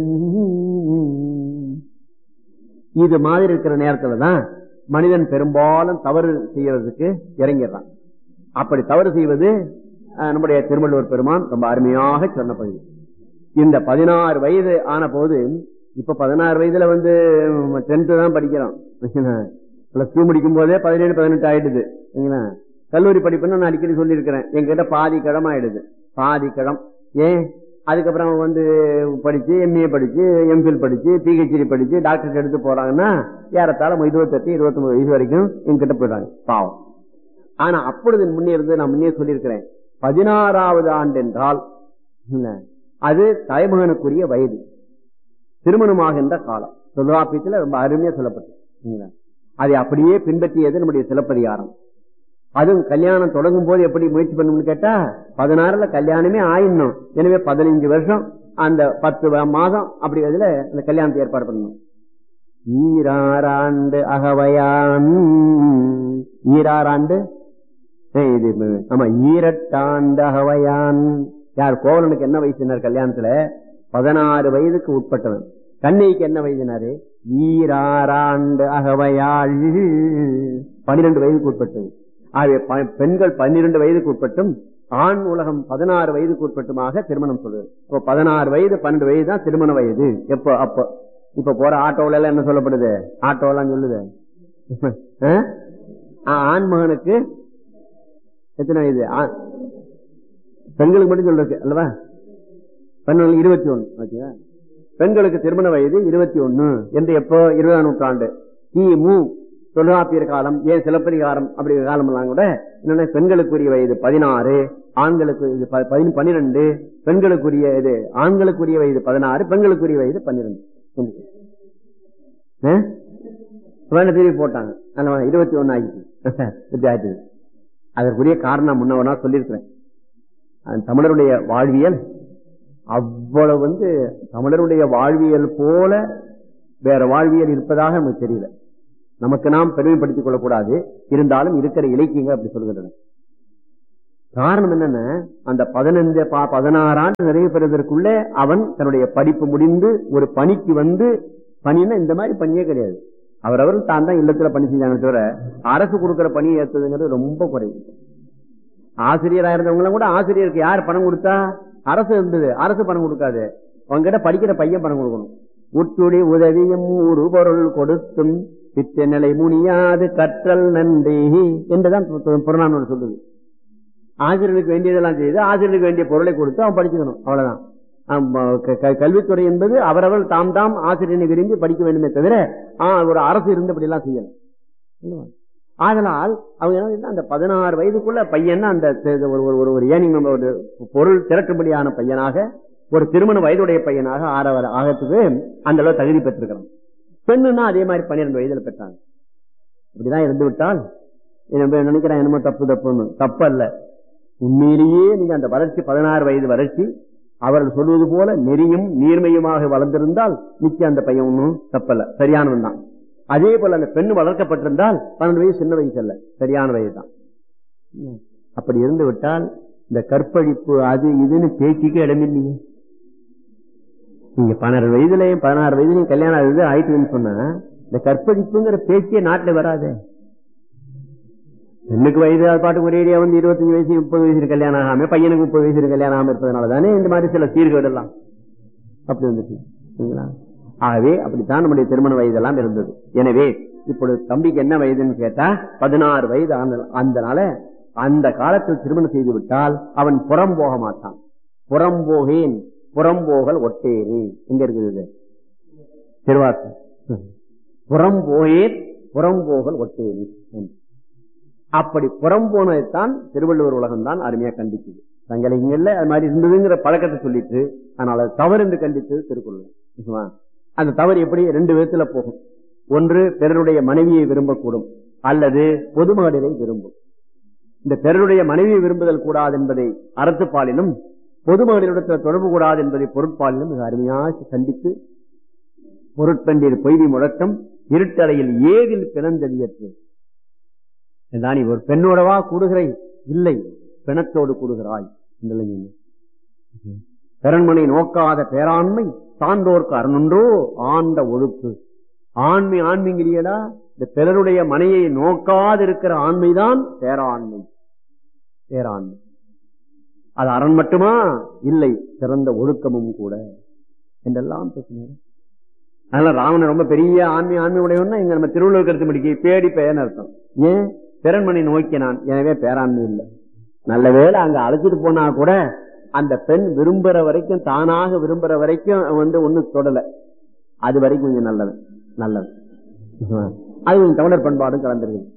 Speaker 1: இது மாதிரி இருக்கிற நேரத்துலதான் மனிதன் பெரும்பாலும் தவறு செய்யறதுக்கு இறங்கிடுறான். அப்படி தவறு செய்வது நம்முடைய திருவள்ளுவர் பெருமான் ரொம்ப அருமையாக சொன்ன பகுதி. இந்த 16 வயது ஆன போது, இப்ப 16 வயதுல 10th தான் படிக்கிறோம். பிளஸ் 2 முடிக்கும் போதே 17, 18 ஆயிடுது. கல்லூரி படிப்புன்னு நான் அடிக்கடி சொல்லி இருக்கிறேன். எங்கிட்ட பாதி கிழமை ஆயிடுது, பாதி கிழம். ஏன் அதுக்கப்புறம் படிச்சு எம்ஏ படிச்சு எம்ஃபில் படிச்சு பிஹெச்டி படிச்சு டாக்டர் எடுத்து போறாங்கன்னா ஏறத்தாழ 28, 29 வயசு வரைக்கும் என்கிட்ட போயிடுறாங்க, பாவம். ஆனா அப்பொழுது முன்னே இருந்து நான் முன்னே சொல்லியிருக்கிறேன், 16வது ஆண்டு என்றால் அது தலைமகனுக்குரிய வயது, திருமணமாகின்ற காலம். தொல்காப்பியத்தில் ரொம்ப அருமையா சொல்லப்பட்டது. அதை அப்படியே பின்பற்றியது நம்முடைய சிலப்பதிகாரம். அதுவும் கல்யாணம் தொடங்கும் போது எப்படி முயற்சி பண்ணணும்னு கேட்டா 16ல கல்யாணமே ஆயிடணும். எனவே 15 வருஷம் அந்த 10 மாதம் அப்படி அதுல அந்த கல்யாணத்தை ஏற்பாடு பண்ணணும். ஈராண்டு அகவையான், ஈராண்டு இது ஆமா, ஈரட்டாண்டு அகவையான். யார் கோவலனுக்கு என்ன வயசுனார் கல்யாணத்துல? 16 வயதுக்கு உட்பட்டவன். கண்ணைக்கு என்ன வயதுனாரு? ஈராண்டு அகவையாள், 12 வயதுக்கு உட்பட்டது. ஆகவே பெண்கள் 12 வயதுக்கு உட்பட்டும் ஆண் உலகம் 16 வயதுக்கு உட்பட்டுமாக திருமணம் சொல்றது. இப்போ 16 வயது 12 வயது தான் திருமண வயது. எப்போ? அப்போ இப்ப போற ஆட்டோல எல்லாம் என்ன சொல்லப்படுது? ஆட்டோ எல்லாம் சொல்லுது ஆண் மகனுக்கு எத்தனை வயது? பெண்களுக்கு மட்டும் சொல்றது அல்லவா? பெண்களுக்கு 21. பெண்களுக்கு திருமண வயது 21 என்று எப்போ? 20ஆம் நூற்றாண்டு கிமு தொல்காப்பியர் காலம், ஏன் சிலப்பதிகாரம் அப்படி காலம் எல்லாம் கூட என்னன்னா பெண்களுக்குரிய வயது 16, ஆண்களுக்கு 12, பெண்களுக்குரிய இது ஆண்களுக்குரிய வயது 16, பெண்களுக்குரிய வயது 12 திருப்பி போட்டாங்க. 21 ஆகிட்டு. அதற்குரிய காரணம் முன்னவனா சொல்லியிருக்கிறேன். தமிழருடைய வாழ்வியல் அவ்வளவு தமிழருடைய வாழ்வியல் போல வேற வாழ்வியல் இருப்பதாக நமக்கு தெரியல. நமக்கு நாம் பெருமைப்படுத்திக் கொள்ளக்கூடாது, இருந்தாலும் இருக்கிற இலக்கியங்கள் அப்படி சொல்கின்றன. காரணம் என்னன்னா, அந்த 16 ஆண்டு நிறைவு பெறுவதற்குள்ள அவன் தன்னுடைய படிப்பு முடிந்து ஒரு பணிக்கு பணின்னா இந்த மாதிரி பணியே கிடையாது. அவரவர்கள் தான் இல்லத்துல பணி செஞ்சாங்க தவிர அரசு கொடுக்கிற பணி ஏற்றதுங்கிறது ரொம்ப குறைவு. ஆசிரியராக இருந்தவங்களும் கூட ஆசிரியருக்கு யார் பணம் கொடுத்தா? அரசு இருந்தது. அரசு பணம் கொடுக்காது, அவங்ககிட்ட படிக்கிற பையன் பணம் கொடுக்கணும். உற்றுடி உதவியும் ஒரு பொருள் கொடுத்தும் பித்த நிலை முனியாது கற்றல் நன்றி என்றுதான் புறநானூறு சொல்லுது. ஆசிரியர்களுக்கு வேண்டியதெல்லாம் செய்து ஆசிரியருக்கு வேண்டிய பொருளை கொடுத்து அவன் படிச்சுக்கணும், அவ்வளவுதான். கல்வித்துறை என்பது அவரவர் தாம் ஆசிரியனை விரும்பி படிக்க வேண்டுமே தவிர ஒரு அரசு இருந்தபடி எல்லாம் செய்யணும். ஆதலால் அவங்க என்ன, அந்த 16 வயதுக்குள்ள பையன் அந்த ஒரு பொருள் திரட்டும்படியான பையனாக, ஒரு திருமண வயதுடைய பையனாக ஆகத்துக்கு அந்த அளவு தகுதி பெற்றிருக்கிறான். பெண்ணுன்னா அதே மாதிரி 12 வயதுல பெற்றாங்க. இப்படிதான் இருந்து விட்டால் நினைக்கிறேன் என்னமோ தப்புன்னு. தப்பு அல்ல, உண்மையிலேயே நீங்க அந்த வளர்ச்சி 16 வயது வளர்ச்சி அவர்கள் சொல்வது போல நெறியும் நீர்மையுமாக வளர்ந்திருந்தால் நிச்சயம் அந்த பையன் ஒன்னும் தப்பல்ல, சரியானவன் தான். அதே போல அந்த பெண்ணு வளர்க்கப்பட்டிருந்தால் 12 வயசு சின்ன வயசு அல்ல, சரியான வயது தான். அப்படி இருந்து விட்டால் இந்த கற்பழிப்பு அது இதுன்னு பேச்சுக்கே இடமில்லையே. நீங்க 12 வயதுலயும் 16 வயதுலயும் கல்யாணம் ஆயிட்டுன்னு சொன்னா இந்த கற்பழிப்புங்கிற பேச்சே நாட்டில் வராது. பெண்ணுக்கு வயது பாட்டுக்கு ஒரே ஏரியா 25 வயசு 30 வயசு கல்யாணம் ஆகாம, பையனுக்கு 30 வயசு கல்யாணம் ஆகாம இருப்பதனால தானே இந்த மாதிரி சில சீர்கேடு எல்லாம் அப்படி வந்துச்சு. ஆகவே அப்படித்தான் நம்முடைய திருமண வயதெல்லாம் இருந்தது. எனவே இப்பொழுது தம்பிக்கு என்ன வயதுன்னு கேட்டா 16 வயது. அதனால அந்த காலத்தில் திருமணம் செய்து விட்டால் அவன் புறம் போக மாட்டான். புறம்போகேன் புறம்போகல் ஒட்டேரி எங்க இருக்குது திருவாசகம். புறம்போகேன் புறம்போகல் ஒட்டேரி. அப்படி புறம் போனதைத்தான் திருவள்ளுவர் உலகம் தான் அருமையா கண்டிச்சது. தங்களைங்கல்ல அது மாதிரி இருந்ததுங்கிற பழக்கத்தை சொல்லிட்டு அதனால தவறு என்று கண்டித்து திருக்குறள். அந்த தவறு எப்படி 2 விதத்துல போகும். ஒன்று, பிறருடைய மனைவியை விரும்பக்கூடும், அல்லது பொதுமகளிரை விரும்பும். இந்த பிறருடைய மனைவியை விரும்புதல் கூடாது என்பதை அறத்துப்பாலிலும், பொதுமகளிடத்தில் தொடர்பு கூடாது என்பதை பொருட்பாலிலும் மிக அருமையாக கண்டித்து, பொருட்பண்டீர் பொய்தி முழக்கம் இருட்டறையில் ஏதில் பிறந்ததியற்று நீ ஒரு பெண்ணோடவா கூடுகிறாய்? இல்லை, பிணத்தோடு கூடுகிறாய். பெறன்மனை நோக்காத பேராண்மை சான்றோர்க்கு அறனொன்றோ ஆண்ட ஒழுக்கு. ஆண்மைங்கிறியடா, இந்த பிறருடைய மனையை நோக்காது இருக்கிற ஆண்மைதான் பேராண்மை. அது அரண் மட்டுமா? இல்லை, சிறந்த ஒழுக்கமும் கூட என்றெல்லாம் பேசினார். அதனால ராவணன் ரொம்ப பெரிய ஆண்மை உடையவன்னா இங்க நம்ம திருவள்ளுவர் கருத்து முடிக்க பேடி பெயர்னு அர்த்தம். ஏன்? பிறன்மனை நோக்கினான், எனவே பேராண்மை இல்லை. நல்ல வேளை அங்க அழைச்சிட்டு போனா கூட அந்த பெண் விரும்புற வரைக்கும், தானாக விரும்புற வரைக்கும் ஒண்ணும் தொடல. அது வரைக்கும் கொஞ்சம் நல்லது. அது கொஞ்சம் தமிழர் பண்பாடும் கலந்துருக்கு.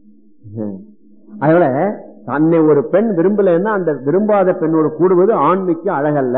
Speaker 1: அதனால தன்னை ஒரு பெண் விரும்பலன்னா அந்த விரும்பாத பெண்ணோடு கூடுவது ஆண்மைக்கு அழகல்ல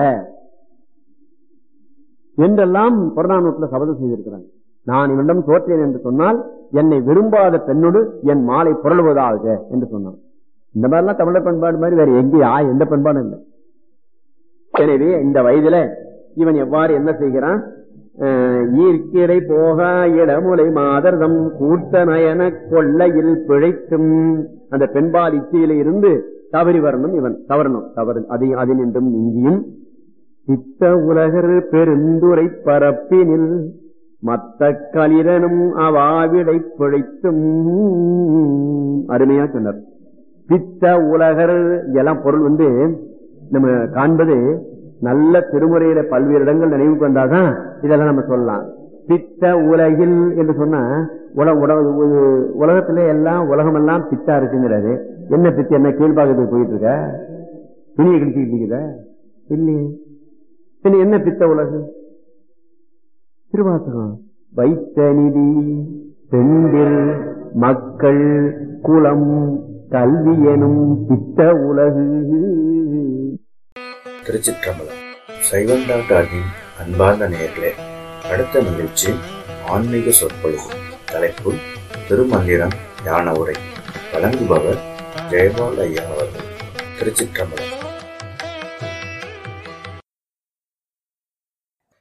Speaker 1: என்றெல்லாம் புறநானூற்றுல சபதம் செய்திருக்கிறாங்க. நான் இவனிடம் தோற்றேன் என்று சொன்னால் என்னை விரும்பாத பெண்ணோடு என் மாலை புரளுவதாக என்று சொன்னான். இந்த மாதிரிலாம் தமிழர் பண்பாடு மாதிரி வேற எங்கேயா எந்த பண்பாடும் இல்லை. எனவே இந்த வயதுல இவன் எவ்வாறு என்ன செய்கிறான்? ஈர்க்கிடை போக இடமுலை மாதர்தம் கூட்ட நயன கொள்ளையில் பிழைத்தும், அந்த பெண்பால் இச்சையில இருந்து தவறி வரணும், இவன் தவறணும், அதனின்றும் நீங்கியும் சித்த உலகர் பெருந்துரை பரப்பினில் மத்த களிரனும் அவாவிடை பிழைத்தும். அருமையா சொன்னார். பித்த உலகர் எல்லாம் பொருள் நம்ம காண்பது நல்ல திருமுறையில பல்வேறு இடங்கள் நினைவுக்கு வந்தாதான் இதெல்லாம் நம்ம சொல்லலாம். பித்த உலகில் என்று சொன்னா உலகத்திலே எல்லாம் உலகமெல்லாம் பித்தா இருக்குங்கிறாரு. என்ன பித்து? என்ன கீழ்பாகத்துக்கு போயிட்டு இருக்க? துணியை கிழிச்சுக்கிட்டு இருக்குத இல்லையே. என்ன பித்த உலகு? திருவாசகம். வைத்த நிதி பெண்டில் மக்கள் குலம் கல்வி எனும் பித்த உலகு.
Speaker 2: திருச்சிற்றம்பலம். சைவம் டாக்டரின் அன்பார்ந்த நேயர்களே, அடுத்த நிகழ்ச்சி ஆன்மீக சொற்பொழிவு. தலைப்பு திருமந்திரம் ஞான உரை. வழங்குபவர் ஜெயபால் ஐயா அவர்கள். திருச்சிற்றம்பலம்.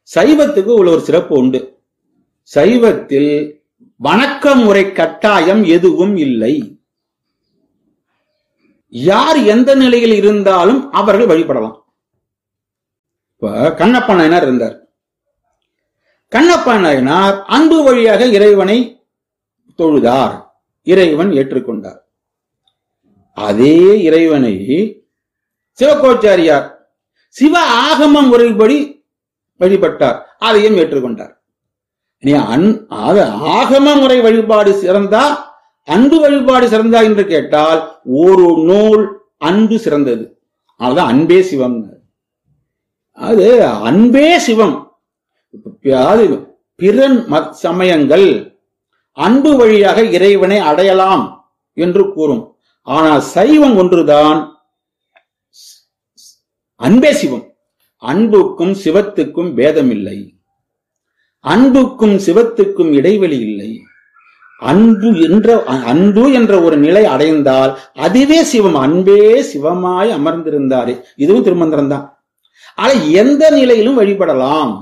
Speaker 3: சைவத்துக்கு உள்ள ஒரு சிறப்பு உண்டு. சைவத்தில் வணக்க முறை கட்டாயம் எதுவும் இல்லை. யார் எந்த நிலையில் இருந்தாலும் அவர்கள் வழிபடலாம். இப்ப கண்ணப்ப நாயனார் இருந்தார். கண்ணப்ப நாயனார் அன்பு வழியாக இறைவனை தொழுதார், இறைவன் ஏற்றுக்கொண்டார். அதே இறைவனை சிவகோச்சாரியார் சிவ ஆகம முறைப்படி வழிபட்டார், அதையும் ஏற்றுக்கொண்டார். ஆகம முறை வழிபாடு சிறந்தா அன்பு வழிபாடு சிறந்தா என்று கேட்டால் ஒரு நூல் அன்பு சிறந்தது. அதுதான் அன்பே சிவம். அது அன்பே சிவம். பிற சமயங்கள் அன்பு வழியாக இறைவனை அடையலாம் என்று கூறும். ஆனால் சைவம் ஒன்றுதான் அன்பே சிவம். அன்புக்கும் சிவத்துக்கும் பேதம் இல்லை. அன்புக்கும் சிவத்துக்கும் இடைவெளி இல்லை. அன்பு என்ற ஒரு நிலை அடைந்தால் அதுவே சிவம். அன்பே சிவமாய் அமர்ந்திருந்தாரே, இதுவும் திருமந்திரம் தான். ஆனா எந்த நிலையிலும் வழிபடலாம்.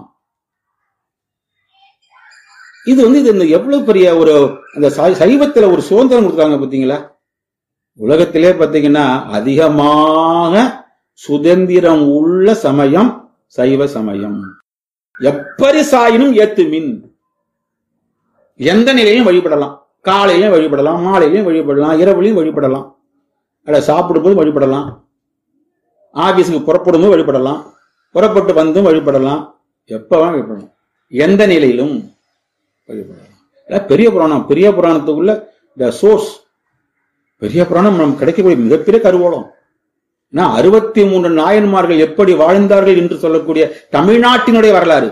Speaker 3: இது எவ்வளவு பெரிய ஒரு அந்த சைவத்துல ஒரு சுதந்திரம் கொடுத்தாங்க பாத்தீங்களா. உலகத்திலே பாத்தீங்கன்னா அதிகமாக சுதந்திரம் உள்ள சமயம் சைவ சமயம். எப்படி சாயினும் ஏத்துமின், எந்த நிலையிலும் வழிபடலாம். காலையிலும் வழிபடலாம், மாலையிலும் வழிபடலாம், இரவுலையும் வழிபடலாம், சாப்பிடும் போது வழிபடலாம், ஆபீஸுக்கு புறப்படும் போது வழிபடலாம், புறப்பட்டு வந்தும் வழிபடலாம், எப்ப வழிபடலாம், எந்த நிலையிலும் வழிபடலாம். பெரிய புராணம், பெரிய புராணத்துக்குள்ள சோர்ஸ் பெரிய புராணம் நமக்கு கிடைக்கக்கூடிய மிகப்பெரிய கருவூலம். 63 நாயன்மார்கள் எப்படி வாழ்ந்தார்கள் என்று சொல்லக்கூடிய தமிழ்நாட்டினுடைய வரலாறு,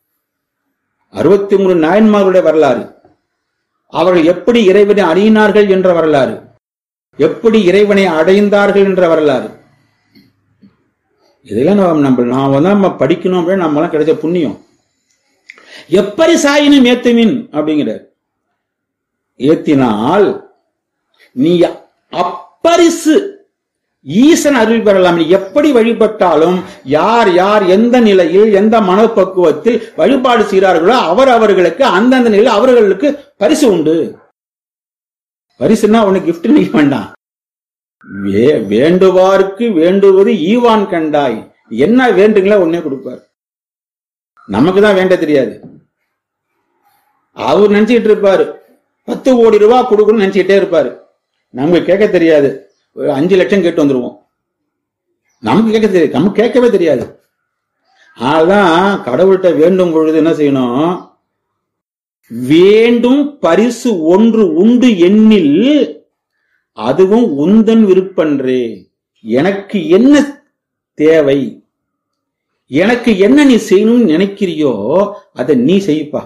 Speaker 3: 63 நாயன்மார்களுடைய வரலாறு, அவர்கள் எப்படி இறைவனை அடையினார்கள் என்ற வரலாறு, எப்படி இறைவனை அடைந்தார்கள் என்ற வரலாறு, இதெல்லாம் நம்ம படிக்கணும் அப்படின்னு நம்மளாம் கிடைச்ச புண்ணியம். எப்படி சாயினும் ஏத்துமின் அப்படிங்கிற ஏத்தினால் நீ அப்பரிசு ஈசன் அருள் பெறலாம். நீ எப்படி வழிபட்டாலும் யார் யார் எந்த நிலையில் எந்த மனப்பக்குவத்தில் வழிபாடு செய்கிறார்களோ அவர்களுக்கு அந்தந்த நிலையில் அவர்களுக்கு பரிசு உண்டு. பரிசுன்னா உனக்கு கிஃப்ட் நீக்க வேண்டாம். வேண்டுவார்க்கு வேண்டுவது ஈவான் கண்டாய். என்ன வேண்டுங்களா உடனே கொடுப்பார். நமக்கு தான் வேண்ட தெரியாது. அவர் நினைச்சுக்கிட்டு இருப்பாரு 10 கோடி ரூபாய் கொடுக்கணும்னு நினைச்சுக்கிட்டே இருப்பாரு. நமக்கு கேட்க தெரியாது. 5 லட்சம் கேட்டு வந்துருவோம். நமக்கு கேட்க தெரியாது, நமக்கு கேட்கவே தெரியாது. ஆனாதான் கடவுள்கிட்ட வேண்டும் பொழுது என்ன செய்யணும், வேண்டும் பரிசு ஒன்று உண்டு எண்ணில் அதுவும் உந்தன் விருப்பன்றே. எனக்கு என்ன தேவை, எனக்கு என்ன நீ செய்யணும்னு நினைக்கிறியோ அதை நீ செய்ப்பா,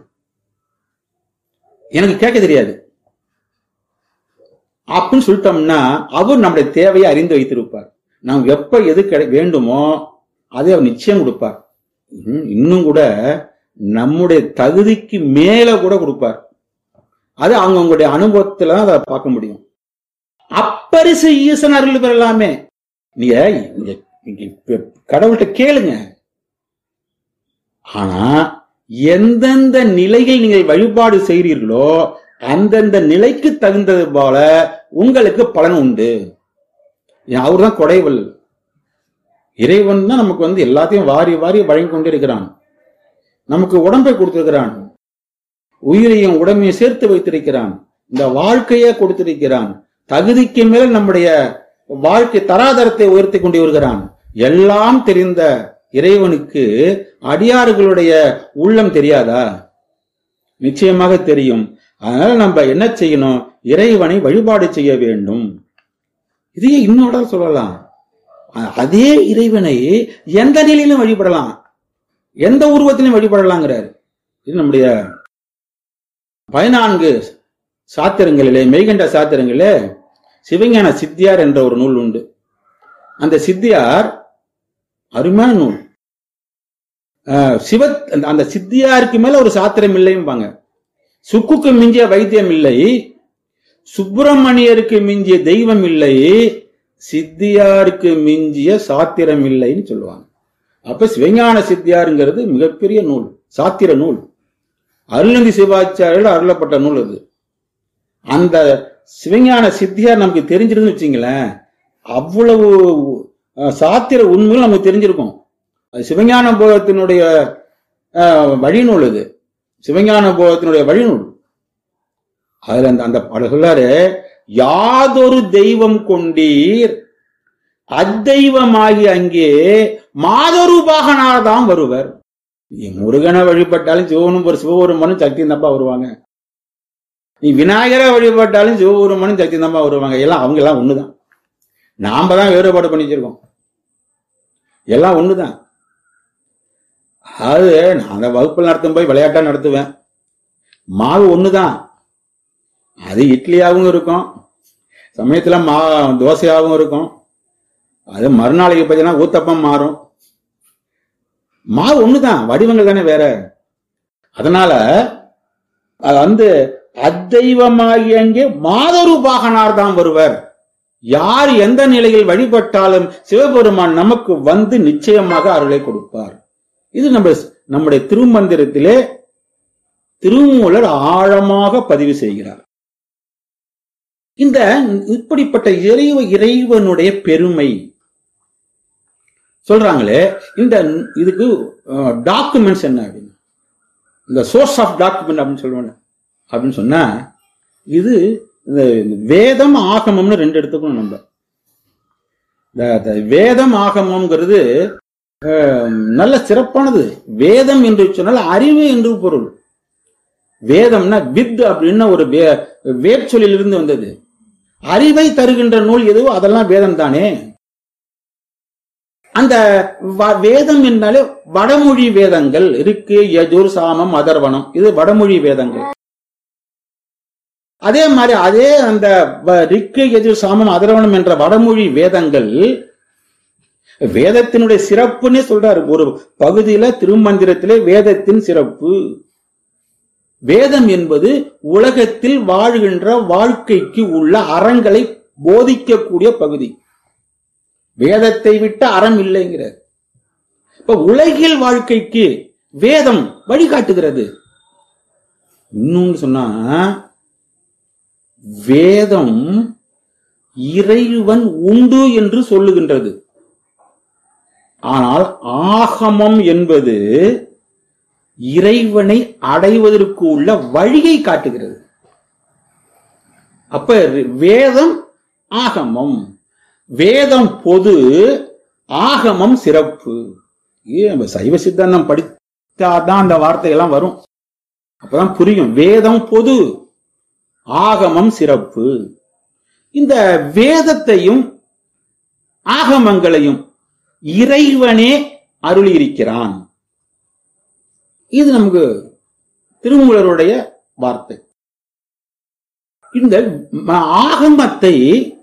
Speaker 3: எனக்கு கேட்க தெரியாது அப்படின்னு சொல்லிட்டோம்னா அவர் நம்முடைய தேவையை அறிந்து வைத்திருப்பார். நாம் எப்ப எது வேண்டுமோ அதை அவர் நிச்சயம் கொடுப்பார். இன்னும் கூட நம்முடைய தகுதிக்கு மேல கூட கொடுப்பார். அது அவங்களுடைய அனுபவத்துல அதை பார்க்க முடியும். அப்பரிசு ஈசன் அருள் பெறலாமே. நீங்க கடவுள்கிட்ட கேளுங்க. ஆனா எந்தெந்த நிலையில் நீங்கள் வழிபாடு செய்கிறீர்களோ அந்தந்த நிலைக்கு தகுந்தது போல உங்களுக்கு பலன் உண்டு. அவர் தான் கொடைவல். இறைவன் தான் நமக்கு எல்லாத்தையும் வாரி வாரி வழங்கி கொண்டிருக்கிறான். நமக்கு உடம்பை கொடுத்திருக்கிறான், உயிரையும் உடம்பையும் சேர்த்து வைத்திருக்கிறான், இந்த வாழ்க்கையை கொடுத்திருக்கிறான். தகுதிக்கு மேல் நம்முடைய வாழ்க்கை தராதரத்தை உயர்த்தி கொண்டு வருகிறான். எல்லாம் தெரிந்த இறைவனுக்கு அடியார்களுடைய உள்ளம் தெரியாதா? நிச்சயமாக தெரியும். அதனால நம்ம என்ன செய்யணும், இறைவனை வழிபாடு செய்ய வேண்டும். இதையே இன்னொரு சொல்லலாம். அதே இறைவனை எந்த நிலையிலும் வழிபடலாம், எந்த உருவத்திலும் வழிபடலாங்கிறார். இது நம்முடைய 14 சாத்திரங்களிலே, மெய்கண்ட சாத்திரங்களிலே சிவஞான சித்தியார் என்ற ஒரு நூல் உண்டு. அந்த சித்தியார் அருமையான நூல். அந்த சித்தியாருக்கு மேல ஒரு சாத்திரம் இல்லைம்பாங்க. சுக்குக்கு மிஞ்சிய வைத்தியம் இல்லை, சுப்பிரமணியருக்கு மிஞ்சிய தெய்வம் இல்லை, சித்தியாருக்கு மிஞ்சிய சாத்திரம் இல்லைன்னு சொல்லுவாங்க. அப்ப சிவஞான சித்தியாருங்கிறது மிகப்பெரிய நூல், சாத்திர நூல். அருள்நந்தி சிவாச்சாரியால் அருளப்பட்ட நூல் அது. அந்த சிவஞான சித்தியார் நமக்கு தெரிஞ்சிருந்து வச்சுங்களேன், அவ்வளவு சாத்திர உண்மைகள் நமக்கு தெரிஞ்சிருக்கும். அது சிவஞான போதத்தினுடைய வழிநூல். அது சிவஞான போதத்தினுடைய வழிநூல். அதுல அந்த பாடல் சொல்லாரு, யாதொரு தெய்வம் கொண்டீர் அத்தெய்வமாகி அங்கே மாதொரு பாகனார்தான் வருவர். நீ முருகனை வழிபட்டாலும் சிவபெருமானும் சக்தி தம்பா வருவாங்க. நீ விநாயகரை வழிபட்டாலும் சிவபெருமானும் சக்தி தம்பா வருவாங்க. எல்லாம் அவங்க எல்லாம் ஒண்ணுதான். நாம தான் வேறுபாடு பண்ணி வச்சிருக்கோம். எல்லாம் ஒண்ணுதான். அது நான் அந்த வகுப்பில் நடத்தும் போய் விளையாட்டா நடத்துவேன். மாவு ஒண்ணுதான். அது இட்லியாகவும் இருக்கும், சமயத்துல தோசையாகவும் இருக்கும். அது மறுநாளைக்கு பார்த்தீங்கன்னா ஊத்தப்பம் மாறும். மாவு ஒண்ணுதான், வடிவங்கள் தானே வேற. அதனால அது அத்தெய்வமாகி அங்கே மாதொரு பாகனார் தான் வருவர். யார் எந்த நிலையில் வழிபட்டாலும் சிவபெருமான் நமக்கு வந்து நிச்சயமாக அருளை கொடுப்பார். இது நம்முடைய திருமந்திரத்திலே திருமூலர் ஆழமாக பதிவு செய்கிறார். இந்த இப்படிப்பட்ட இறைவனுடைய பெருமை சொல்றாங்களே, இதுக்கு டாக்குமெண்ட்ஸ் என்ன அப்படின்னு, இந்த சோர்ஸ் ஆஃப் டாக்குமெண்ட் அப்படின்னு சொல்லுவாங்க. அப்படின்னு சொன்னா இது இந்த வேதம் ஆகமம்னு ரெண்டு எடுத்துக்கணும். நம்ம வேதம் ஆகமம்ங்கிறது நல்ல சிறப்பானது. வேதம் என்று சொன்னால் அறிவு என்று பொருள். வேதம்னா வித் அப்படின்னு ஒரு வேர்ச்சொல்லிலிருந்து வந்தது. அறிவை தருகின்ற நூல் எதுவோ அதெல்லாம் வேதம் தானே. அந்த வேதம் என்றாலே வடமொழி வேதங்கள் இருக்கு. யஜுர், சாமம், அதர்வனம், இது வடமொழி வேதங்கள். அதே மாதிரி அந்த ரிக்கு, யஜுர், சாமம், அதர்வனம் என்ற வடமொழி வேதங்கள் வேதத்தினுடைய சிறப்புன்னே சொல்றாரு ஒரு பகுதியில திருமந்திரத்திலே. வேதத்தின் சிறப்பு, வேதம் என்பது உலகத்தில் வாழ்கின்ற வாழ்க்கைக்கு உள்ள அறங்களை போதிக்கக்கூடிய பகுதி. வேதத்தை விட்ட அறம் இல்லைங்கிறார். இப்ப உலகில் வாழ்க்கைக்கு வேதம் வழிகாட்டுகிறது. இன்னொன்னு சொன்னா, வேதம் இறைவன் உண்டு என்று சொல்லுகின்றது. ஆனால் ஆகமம் என்பது இறைவனை அடைவதற்கு உள்ள வழியை காட்டுகிறது. அப்ப வேதம் ஆகமம், வேதம் பொது, ஆகமம் சிறப்பு. நம்ம சைவ சித்தாந்தம் படித்தாதான் அந்த வார்த்தையெல்லாம் வரும், அப்பதான் புரியும். வேதம் பொது, ஆகமம் சிறப்பு. இந்த வேதத்தையும் ஆகமங்களையும் இறைவனே அருளி இருக்கிறான். இது நமக்கு திருமூலருடைய வார்த்தை. இந்த ஆகமத்தை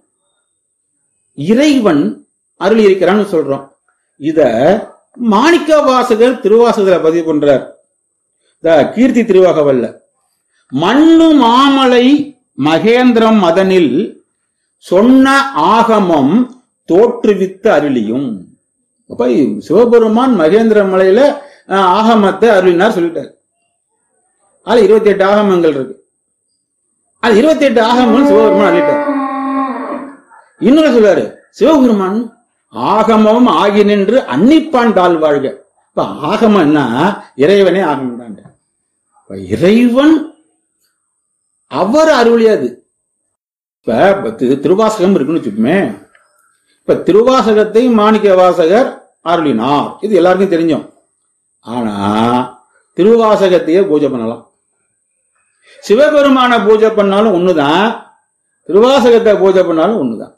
Speaker 3: இறைவன் அருளி இருக்கிறான்னு சொல்றோம். இத மாணிக்க வாசகர் திருவாசகத்துல பதிவு பண்றார். கீர்த்தி திருவாகவல்ல, மண்ணு மாமலை மகேந்திரம் அதனில் சொன்ன ஆகமம் தோற்றுவித்த அருளியும். அப்ப சிவபெருமான் மகேந்திர மலையில ஆகமத்தை அருளினார் சொல்லிட்டார். அதுல 28 ஆகமங்கள் இருக்கு. அது 28 ஆகமங்கள் சிவபெருமான் அருளிட்டார். இன்னொரு சொல்றாரு, சிவபெருமான் ஆகமம் ஆகி நின்று அன்னிப்பான் தாழ் வாழ்க. இப்ப ஆகமம்னா இறைவனே ஆகமம் தான். இறைவன் அவர் அருளியது. இப்ப திருவாசகம் இருக்குன்னு வச்சுக்கோமே. இப்ப திருவாசகத்தை மாணிக்க வாசகர் அருளினார், இது எல்லாருக்கும் தெரிஞ்சோம். ஆனா திருவாசகத்தையே பூஜை பண்ணலாம். சிவபெருமான பூஜை பண்ணாலும் ஒண்ணுதான், திருவாசகத்தை பூஜை பண்ணாலும் ஒண்ணுதான்.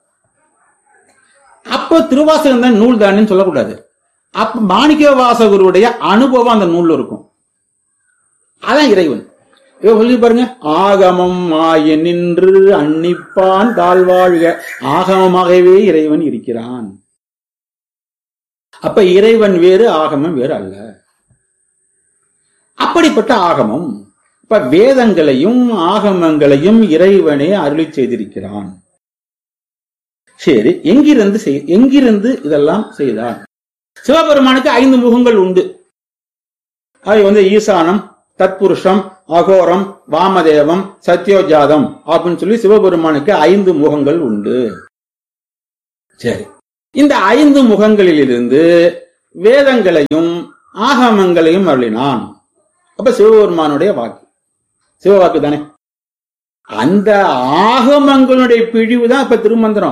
Speaker 3: அப்ப திருவாசகம் தான் நூல் தானே சொல்லக்கூடாது. அப்ப மாணிக்க வாசகருடைய அனுபவம் அந்த நூல்ல இருக்கும். அதான் இறைவன். சொல்லி பாருங்க, ஆகமம் ஆய நின்று அன்னிப்பான் தாழ்வாழ்க. ஆகமமாகவே இறைவன் இருக்கிறான். அப்ப இறைவன் வேறு, ஆகமம் வேறு அல்ல. அப்படிப்பட்ட ஆகமம். இப்ப வேதங்களையும் ஆகமங்களையும் இறைவனே அருளி செய்திருக்கிறான். சரி, எங்கிருந்து இதெல்லாம் செய்தான்? சிவபெருமானுக்கு 5 முகங்கள் உண்டு. அது ஈசானம், தத்புருஷம், அகோரம், வாமதேவம், சத்யோஜாதம் அப்படின்னு சொல்லி சிவபெருமானுக்கு 5 முகங்கள் உண்டு. சரி, இந்த 5 முகங்களிலிருந்து வேதங்களையும் ஆகமங்களையும் அருளினான். அப்ப சிவபெருமானுடைய வாக்கு, சிவவாக்கு தானே. அந்த ஆகமங்களுடைய பிழிவுதான் இப்ப திருமந்திரம்.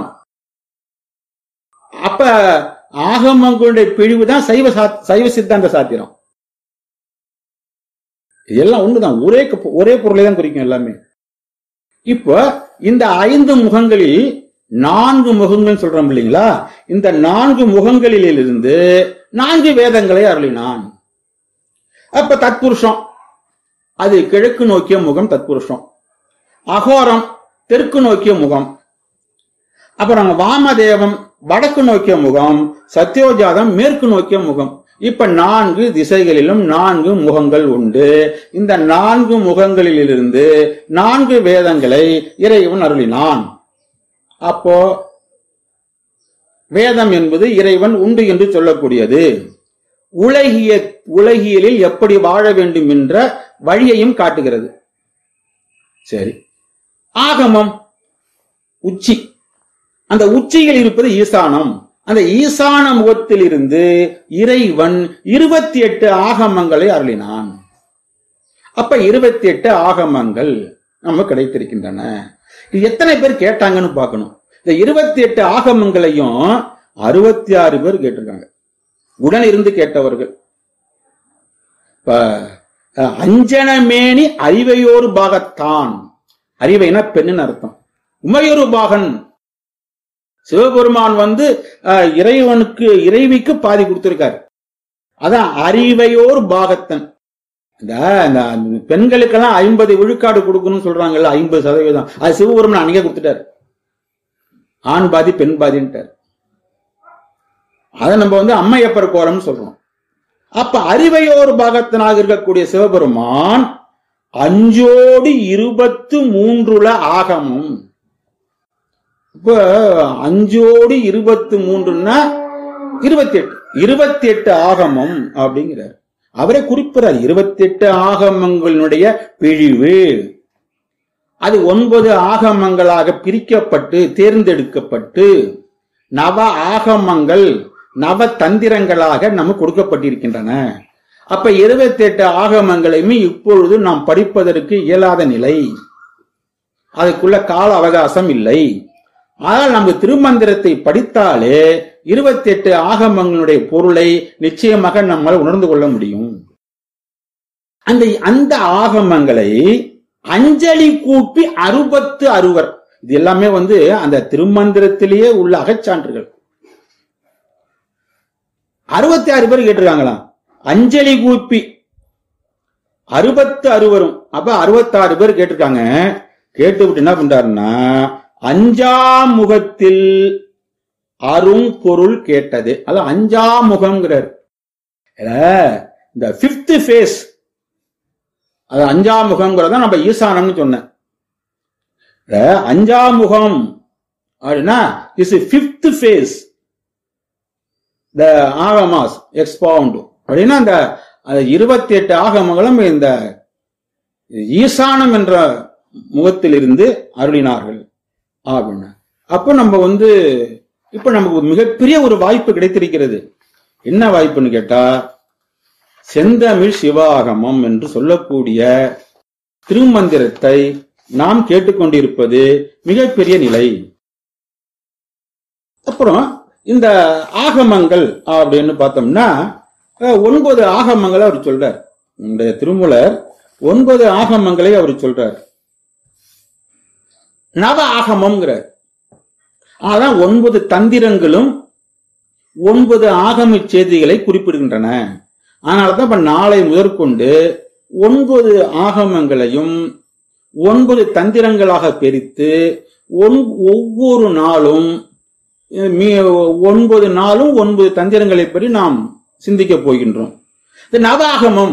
Speaker 3: அப்ப ஆகமங்களுடைய பிழிவுதான் சைவ சித்தாந்த சாத்திரம். இதெல்லாம் ஒண்ணுதான், ஒரே பொருளை தான் குறிக்கும் எல்லாமே. இப்ப இந்த 5 முகங்களில் 4 முகங்கள் சொல்றோம் இல்லைங்களா? இந்த 4 முகங்களிலிருந்து 4 வேதங்களை அருளினான். அப்ப தத்புருஷம் அது கிழக்கு நோக்கிய முகம், தத்புருஷம். அகோரம் தெற்கு நோக்கிய முகம். அப்புறம் வாமதேவம் வடக்கு நோக்கிய முகம், சத்யோஜாதம் மேற்கு நோக்கிய முகம். இப்ப 4 திசைகளிலும் 4 முகங்கள் உண்டு. இந்த 4 முகங்களிலிருந்து 4 வேதங்களை இறைவன் அருளினான். அப்போ வேதம் என்பது இறைவன் உண்டு என்று சொல்லக்கூடியது. உலகியலில் எப்படி வாழ வேண்டும் என்ற வழியையும் காட்டுகிறது. சரி, ஆகமம் உச்சி. அந்த உச்சியில் இருப்பது ஈசானம். அந்த ஈசான முகத்தில் இருந்து இறைவன் 28 ஆகமங்களை அருளினான். அப்ப 28 ஆகமங்கள் நம்ம கிடைத்திருக்கின்றன. இது எத்தனை பேர் கேட்டாங்கன்னு பார்க்கணும். இந்த 28 ஆகமங்களையும் 66 பேர் கேட்டிருக்காங்க, உடன் இருந்து கேட்டவர்கள். அஞ்சனமேனி அறிவையோரு பாகத்தான். அறிவைனா பெண்ணுன்னு அர்த்தம். உமையொரு பாகன். சிவபெருமான் இறைவிக்கு பாதி கொடுத்திருக்காரு. அதான் அறிவையோர் பாகத்தன். இந்த பெண்களுக்கெல்லாம் 50 விழுக்காடு கொடுக்கணும்னு சொல்றாங்கல்ல, 50%. அது சிவபெருமான் அன்னைக்கே கொடுத்துட்டாரு. ஆண் பாதி பெண் பாதின்ட்டார். அதை நம்ம அம்மையப்பர் கோலம்னு சொல்றோம். அப்ப அறிவையோர் பாகத்தனாக இருக்கக்கூடிய சிவபெருமான் 5/23 ஆகமும். இப்ப 5/23 28 ஆகமம் அப்படிங்கிறார். அவரே குறிப்பிடார் 28 ஆகமங்களுடைய பிழிவு. அது 9 ஆகமங்களாக பிரிக்கப்பட்டு தேர்ந்தெடுக்கப்பட்டு நவ ஆகமங்கள் நவ தந்திரங்களாக நமக்கு கொடுக்கப்பட்டிருக்கின்றன. அப்ப 28 ஆகமங்களையுமே இப்பொழுது நாம் படிப்பதற்கு இயலாத நிலை. அதுக்குள்ள கால அவகாசம் இல்லை. ஆனால் நமக்கு திருமந்திரத்தை படித்தாலே 28 ஆகமங்களுடைய பொருளை நிச்சயமாக நம்மால் உணர்ந்து கொள்ள முடியும். அந்த ஆகமங்களை அஞ்சலி கூப்பி 60 இது எல்லாமே அந்த திருமந்திரத்திலேயே உள்ள அகச்சான்றுகள். 66 பேர் கேட்டிருக்காங்களாம். அஞ்சலி கூப்பி 60 அப்ப 66 பேர் கேட்டிருக்காங்க. கேட்டுவிட்டு என்ன பண்றாருன்னா, 5ஆம் முகத்தில் அரும் பொருள் கேட்டது. அது 5ஆம் முகம்ங்கிறார். இந்த 5th ஃபேஸ், அது 5ஆம் முகம்ங்கிறத நம்ம ஈசானம்னு சொன்னேன். 5ஆம் முகம் அப்படின்னா is 5th face the Agamas எக்ஸ்பவுண்ட் அப்படின்னா அந்த 28 ஆகமங்களும் இந்த ஈசானம் என்ற முகத்தில் இருந்து அருளினார்கள் அப்படின்னா. அப்ப நம்ம இப்ப நமக்கு மிகப்பெரிய ஒரு வாய்ப்பு கிடைத்திருக்கிறது. என்ன வாய்ப்புன்னு கேட்டா, செந்தமிழ் சிவாகமம் என்று சொல்லக்கூடிய திருமந்திரத்தை நாம் கேட்டுக்கொண்டிருப்பது மிகப்பெரிய நிலை. அப்புறம் இந்த ஆகமங்கள் அப்படின்னு பார்த்தோம்னா 9 ஆகமங்களை அவர் சொல்றார். இந்த திருமூலர் 9 ஆகமங்களை அவர் சொல்றார். நவ ஆகமம்ங்கிறார். அதான் 9 தந்திரங்களும் 9 ஆகம செய்திகளை குறிப்பிடுகின்றன. அதனாலதான் இப்ப நாளை முதற்கொண்டு 9 ஆகமங்களையும் 9 தந்திரங்களாக பிரித்து ஒவ்வொரு நாளும் 9 நாளும் 9 தந்திரங்களை பற்றி நாம் சிந்திக்க போகின்றோம். இந்த நவ ஆகமம்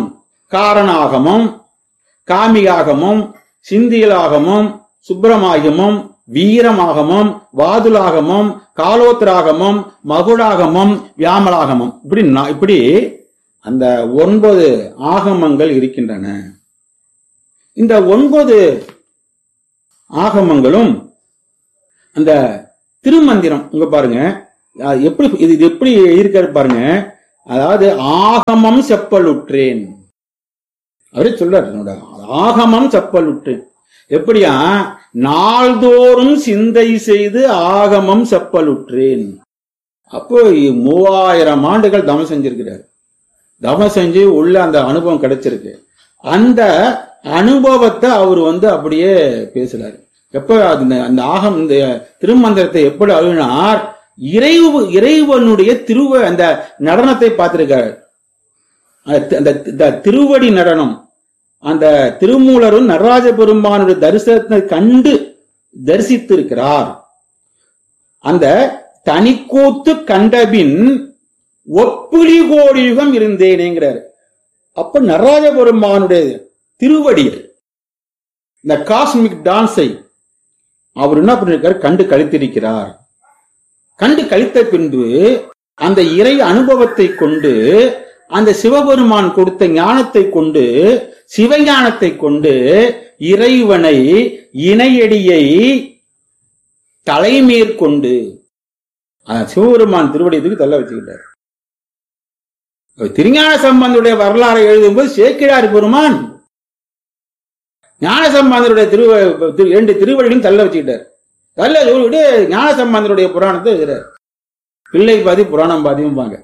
Speaker 3: காரண ஆகமம், காமிகாகமம், சிந்தியலாகமம், சுப்பிரமாகமம், வீரமாகமம், வாதுலாகமம், காலோத்திராகமம், மகுடாகமம், வியாமலாகமம், இப்படி அந்த 9 ஆகமங்கள் இருக்கின்றன. இந்த 9 ஆகமங்களும் அந்த திருமந்திரம் இங்க பாருங்க எப்படி இது எப்படி இருக்காரு பாருங்க. அதாவது ஆகமம் செப்பலுற்றேன் அவரே சொல்றாரு, ஆகமம் செப்பலுற்றேன். எப்படியா? நாள்தோறும் சிந்தை செய்து ஆகமம் செப்பலுற்றேன். அப்போ 3000 ஆண்டுகள் தவம் செஞ்சிருக்கிறார். தவம் செஞ்சு உள்ள அந்த அனுபவம் கிடைச்சிருக்கு. அந்த அனுபவத்தை அவர் அப்படியே பேசுறாரு. எப்ப அந்த ஆகம் இந்த திருமந்திரத்தை எப்படி அழுவினார்? இறைவனுடைய அந்த நடனத்தை பார்த்திருக்காரு. அந்த திருவடி நடனம், அந்த திருமூலரும் நடராஜ பெருமானுடைய தரிசனத்தை கண்டு தரிசித்திருக்கிறார். அந்த தனிக்கூத்து கண்டபின் ஒப்பிலி கோடி யுகம் இருந்தேனேங்கிறார். அப்ப நடராஜ பெருமானுடைய திருவடியில் இந்த காஸ்மிக் டான்ஸை அவர் என்ன பண்ணிருக்காரு? கண்டு கழித்திருக்கிறார். கண்டு கழித்த பின்பு அந்த இறை அனுபவத்தை கொண்டு, அந்த சிவபெருமான் கொடுத்த ஞானத்தை கொண்டு, சிவஞானத்தை கொண்டு இறைவனை இணையடியை தலைமேற்கொண்டு சிவபெருமான் திருவடியத்துக்கு தள்ள வச்சுக்கிட்டார். திருஞான சம்பந்தருடைய வரலாறை எழுதும்போது சேக்கிழார் பெருமான் ஞான சம்பந்தருடைய 2 திருவடியும் தள்ள வச்சுக்கிட்டார். தள்ள சொல்லிட்டு ஞான சம்பந்தருடைய புராணத்தை எழுதுறார். பிள்ளை பாதி புராணம் பாதியும் பாங்க.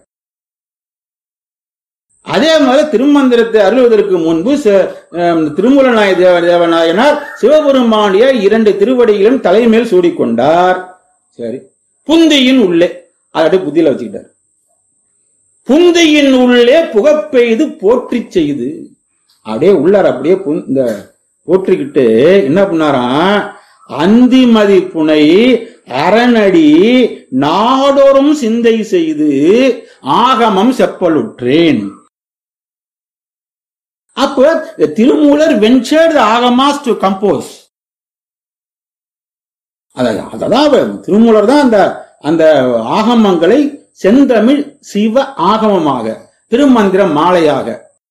Speaker 3: அதே மாதிரி திருமந்திரத்தை அருள்வதற்கு முன்பு திருமூலநாய தேவநாயனார் சிவபெருமானிய 2 திருவடிகளும் தலைமேல் சூடிக்கொண்டார். சரி, புந்தியின் உள்ளே அதை புத்தியில வச்சுக்கிட்டார். புந்தியின் உள்ளே புகப்பெய்து போற்றி செய்து அப்படியே உள்ளார். அப்படியே இந்த போற்றிக்கிட்டு என்ன பண்ணாராம்? அந்திமதி புனை அரணடி நாடோறும் சிந்தை செய்து ஆகமம் செப்பலுற்றேன். அப்போ Thirumoolar ventured the Agamas to compose. அதான் திருமூலர் தான் அந்த ஆகமங்களை செந்தமிழ் சிவ ஆகமமாக திருமந்திர மாலையாக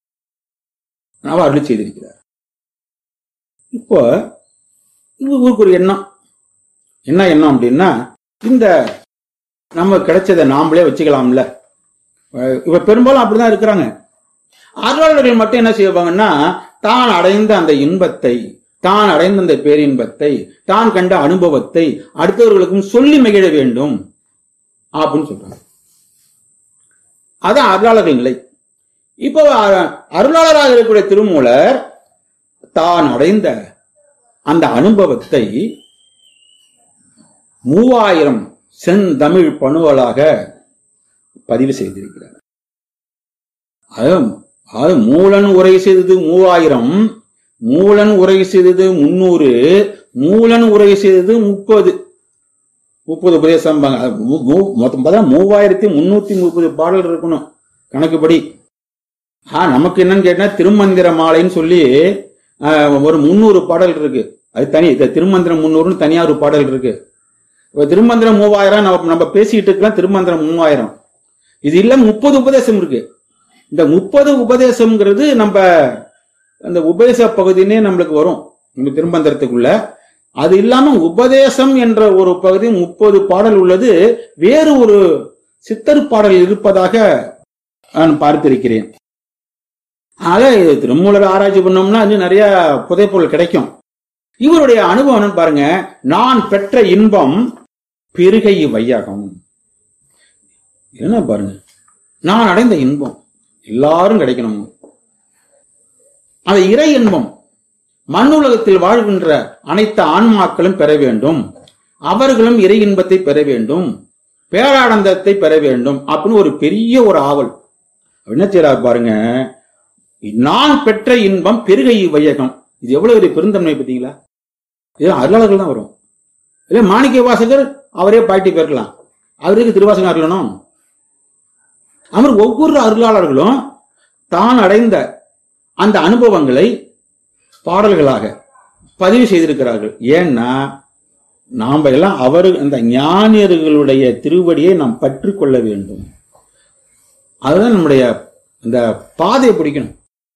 Speaker 3: அருளி செய்திருக்கிறார். இப்போ இவருக்கு ஒரு எண்ணம், என்ன எண்ணம் அப்படின்னா, இந்த நம்ம கிடைச்சதை நாமளே வச்சுக்கலாம்ல. இப்ப பெரும்பாலும் அப்படிதான் இருக்கிறாங்க. அருளாளர்கள் மட்டும் என்ன செய்வாங்கன்னா, தான் அடைந்த அந்த இன்பத்தை, தான் அடைந்த அந்த பேரின்பத்தை, தான் கண்ட அனுபவத்தை அடுத்தவர்களுக்கும் சொல்லி மகிழ வேண்டும் அப்படின்னு சொல்றாங்க. அதான் அருளாளர் நிலை. இப்போ அருளாளராக இருக்கக்கூடிய திருமூலர் தான் அடைந்த அந்த அனுபவத்தை 3000 செந்தமிழ் பணுவலாக பதிவு செய்திருக்கிறார். அது மூலன் உரை செய்தது 3000, மூலன் உரை செய்தது 300, மூலன் உரை செய்தது 30 உபதேசம். மொத்தம் 3330 பாடல் இருக்கணும் கணக்குப்படி. நமக்கு என்னன்னு கேட்டா திருமந்திர மாலைன்னு சொல்லி ஒரு 300 பாடல் இருக்கு. அது தனி. திருமந்திரம் 300 தனியா ஒரு பாடல் இருக்கு. திருமந்திரம் 3000 நம்ம பேசிட்டு இருக்கலாம். திருமந்திரம் 3000 இது இல்ல 30 உபதேசம் இருக்கு. இந்த 30 உபதேசம்ங்கிறது நம்ம அந்த உபதேச பகுதினே நம்மளுக்கு வரும் நம்ம திருமந்திரத்துக்குள்ள. அது இல்லாம உபதேசம் என்ற ஒரு பகுதி 30 பாடல் உள்ளது. வேறு ஒரு சித்தர் பாடல் இருப்பதாக நான் பார்த்திருக்கிறேன். ஆக திருமூலர் ஆராய்ச்சி பண்ணோம்னா இன்னும் நிறைய புதைப்பொருள் கிடைக்கும். இவருடைய அனுபவம் பாருங்க. நான் பெற்ற இன்பம் பெருகை வையகம். என்ன பாருங்க, நான் அடைந்த இன்பம் எல்லாரும் கிடைக்கணும். அந்த இறை இன்பம் மண்ணுலகத்தில் வாழ்கின்ற அனைத்து ஆன்மாக்களும் பெற வேண்டும். அவர்களும் இறை இன்பத்தை பெற வேண்டும், பேரானந்தத்தை பெற வேண்டும் அப்படின்னு ஒரு பெரிய ஒரு ஆவல். என்ன செய்யறாரு பாருங்க. நான் பெற்ற இன்பம் பெருகை வையகம். இது எவ்வளவு பெருந்தன்மை பார்த்தீங்களா? இது அருளாளர்கள் தான் வரும். இல்ல மாணிக்க வாசகர் அவரே பாட்டி பெறலாம். அவருக்கு திருவாசகம் அருளணும். அவர் ஒவ்வொரு அருளாளர்களும் தான் அடைந்த அந்த அனுபவங்களை பாடல்களாக பதிவு செய்திருக்கிறார்கள். ஏன்னா நாம எல்லாம் அந்த ஞானியர்களுடைய திருவடியை நாம் பற்றி கொள்ள வேண்டும். அதுதான் நம்முடைய அந்த பாதையை பிடிக்கணும்.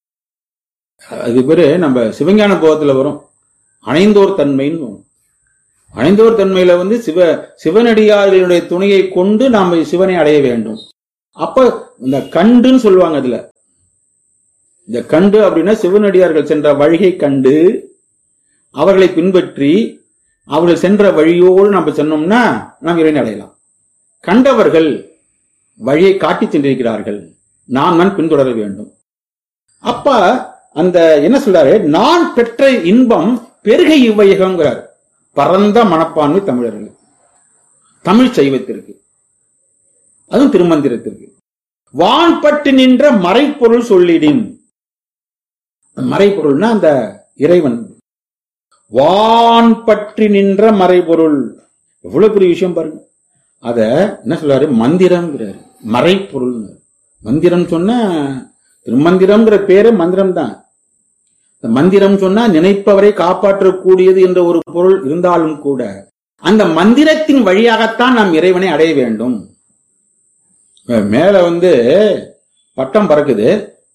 Speaker 3: அது பேரு நம்ம சிவஞான போகத்துல வரும் அணைந்தோர் தன்மைன்னு. அணைந்தோர் தன்மையில சிவனடியார்களுடைய துணையை கொண்டு நாம் சிவனை அடைய வேண்டும். அப்ப இந்த கண்டுன்னு சொல்லுவாங்க. அதுல இந்த கண்டு அப்படின்னா சிவனடியார்கள் சென்ற வழியை கண்டு அவர்களை பின்பற்றி அவர்கள் சென்ற வழியோடு நம்ம சென்னோம்னா நாம் இறைவனை அடையலாம். கண்டவர்கள் வழியை காட்டி சென்றிருக்கிறார்கள், நாம் தான் பின்தொடர வேண்டும். அப்ப அந்த என்ன சொல்றாரு, நான் பெற்ற இன்பம் பெருகை இவ்வையகம்ங்கிறார். பரந்த மனப்பான்மை தமிழர்கள், தமிழ் சைவத்திற்கு, அதுவும் திருமந்திரத்திற்கு. வான்பட்டு நின்ற மறைப்பொருள் சொல்லிடின். மறைப்பொருள்னா அந்த இறைவன். வான் பற்றி நின்ற மறைபொருள், எவ்வளவு பெரிய விஷயம் பாருங்க. அத என்ன சொல்றாரு, மந்திரம்ங்கிறாரு. மறைப்பொருள் மந்திரம் சொன்னா திருமந்திரம்ங்கிற பேரு மந்திரம் தான். மந்திரம் சொன்னா நினைப்பவரை காப்பாற்றக்கூடியது என்ற ஒரு பொருள் இருந்தாலும் கூட அந்த மந்திரத்தின் வழியாகத்தான் நாம் இறைவனை அடைய வேண்டும். மேல பட்டம் பறக்குது,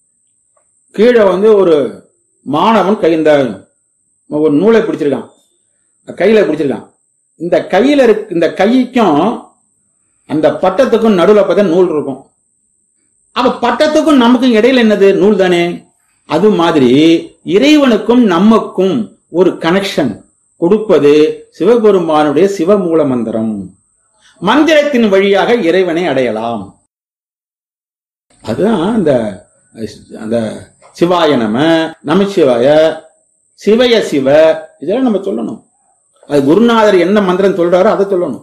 Speaker 3: கீழே ஒரு மாணவன் இந்த ஒரு நூலை பிடிச்சிருக்கான், கையில பிடிச்சிருக்கான். இந்த கையில இந்த கைக்கும் அந்த பட்டத்துக்கும் நடுவில் பார்த்தா நூல் இருக்கும். அப்ப பட்டத்துக்கும் நமக்கும் இடையில என்னது, நூல் தானே. அது மாதிரி இறைவனுக்கும் நமக்கும் ஒரு கனெக்ஷன் கொடுப்பது சிவபெருமானுடைய சிவமூல மந்திரம். மந்திரத்தின் வழியாக இறைவனை அடையலாம். அதுதான் அந்த சிவாய நம, நமச்சிவாய, சிவய சிவ, இதெல்லாம் நம்ம சொல்லணும். அது குருநாதர் என்ன மந்திரம் சொல்றாரோ அதை சொல்லணும்.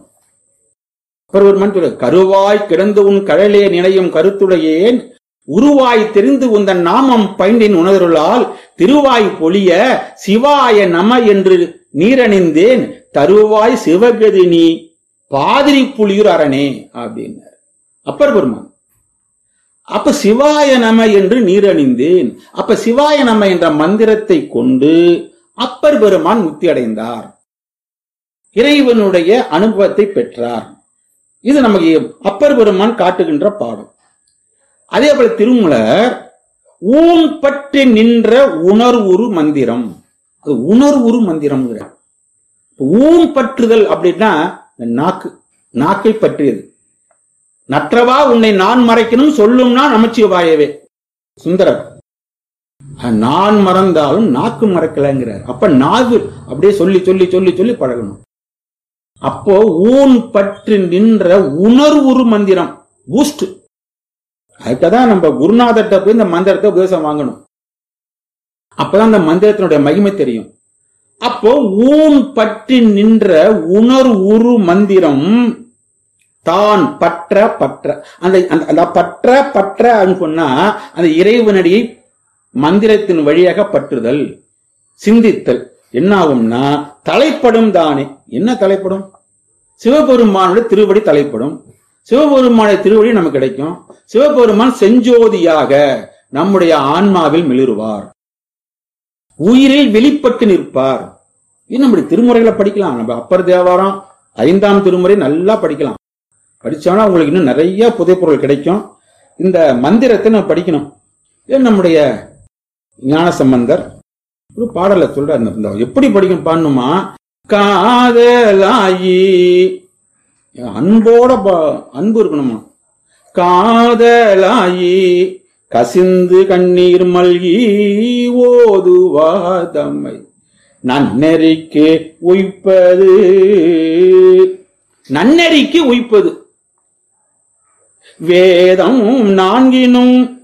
Speaker 3: ஒரு மந்திரம், கருவாய் கிடந்து உன் கழலே நினையும் கருத்துடையேன் உருவாய் தெரிந்து உந்தன் நாமம் பைண்டின் உணர்வுளால் திருவாய் பொழிய சிவாய நம என்று நீரணிந்தேன் தருவாய் சிவகதி நீ பாதிரி புலியூர் அரணே அப்படின்னார் அப்பர் பெருமான். அப்ப சிவாய நம என்று நீரணிந்தேன். அப்ப சிவாய நம என்ற மந்திரத்தை கொண்டு அப்பர் பெருமான் முக்தி அடைந்தார், இறைவனுடைய அனுபவத்தை பெற்றார். இது நமக்கு அப்பர் பெருமான் காட்டுகின்ற பாடம். அதே போல திருமூலர் ஊன் பற்றி நின்ற உணர்வுரு மந்திரம், அது உணர்வுரு மந்திரம். ஊன் பற்றுதல் அப்படின்னா நாக்கை பற்றியது. நற்றவா உன்னை நான் மறைக்கணும் சொல்லும்னா நமச்சிவாயவே. சுந்தரர் நான் மறந்தாலும் நாக்கு மறக்கலங்கிறார். அப்ப நாக்கு அப்படியே சொல்லி சொல்லி சொல்லி சொல்லி பழகணும். அப்போ ஊன் பற்றி நின்ற உணர்வுரு மந்திரம் பூஸ்ட். அதுக்குதான் நம்ம குருநாதர்கிட்ட போய் இந்த மந்திரத்தை உபதேசம் வாங்கணும். அப்பதான் அந்த மந்திரத்தினுடைய மகிமை தெரியும். அப்போ ஊன் பற்றி நின்ற உணர்வுரு மந்திரம் தான் பற்ற பற்ற அந்த பற்ற பற்ற சொன்னா அந்த இறைவனடியை மந்திரத்தின் வழியாக பற்றுதல், சிந்தித்தல் என்ன ஆகும்னா தலைப்படும் தானே. என்ன தலைப்படும்? சிவபெருமானுடைய திருவடி தலைப்படும். சிவபெருமானுடைய திருவடி நமக்கு கிடைக்கும். சிவபெருமான் செஞ்சோதியாக நம்முடைய ஆன்மாவில் மிளிருவார், உயிரில் வெளிப்பட்டு நிற்பார். இது நம்முடைய திருமுறைகளை படிக்கலாம். நம்ம அப்பர் தேவாரம் 5ஆம் திருமுறை நல்லா படிக்கலாம். படிச்சோம்னா உங்களுக்கு இன்னும் நிறைய புதைப்பொருள் கிடைக்கும். இந்த மந்திரத்தை நம்ம படிக்கணும். நம்முடைய ஞானசம்பந்தர் ஒரு பாடல சொல்ற, எப்படி படிக்கும் பாடணுமா, காதலாயி அன்போட அன்பு இருக்கணுமா, காதலாயி கசிந்து கண்ணீர் மல்கி ஓதுவாதம்மை நன்னெறிக்கு உய்ப்பது. நன்னெறிக்கு உய்ப்பது வேதம் 4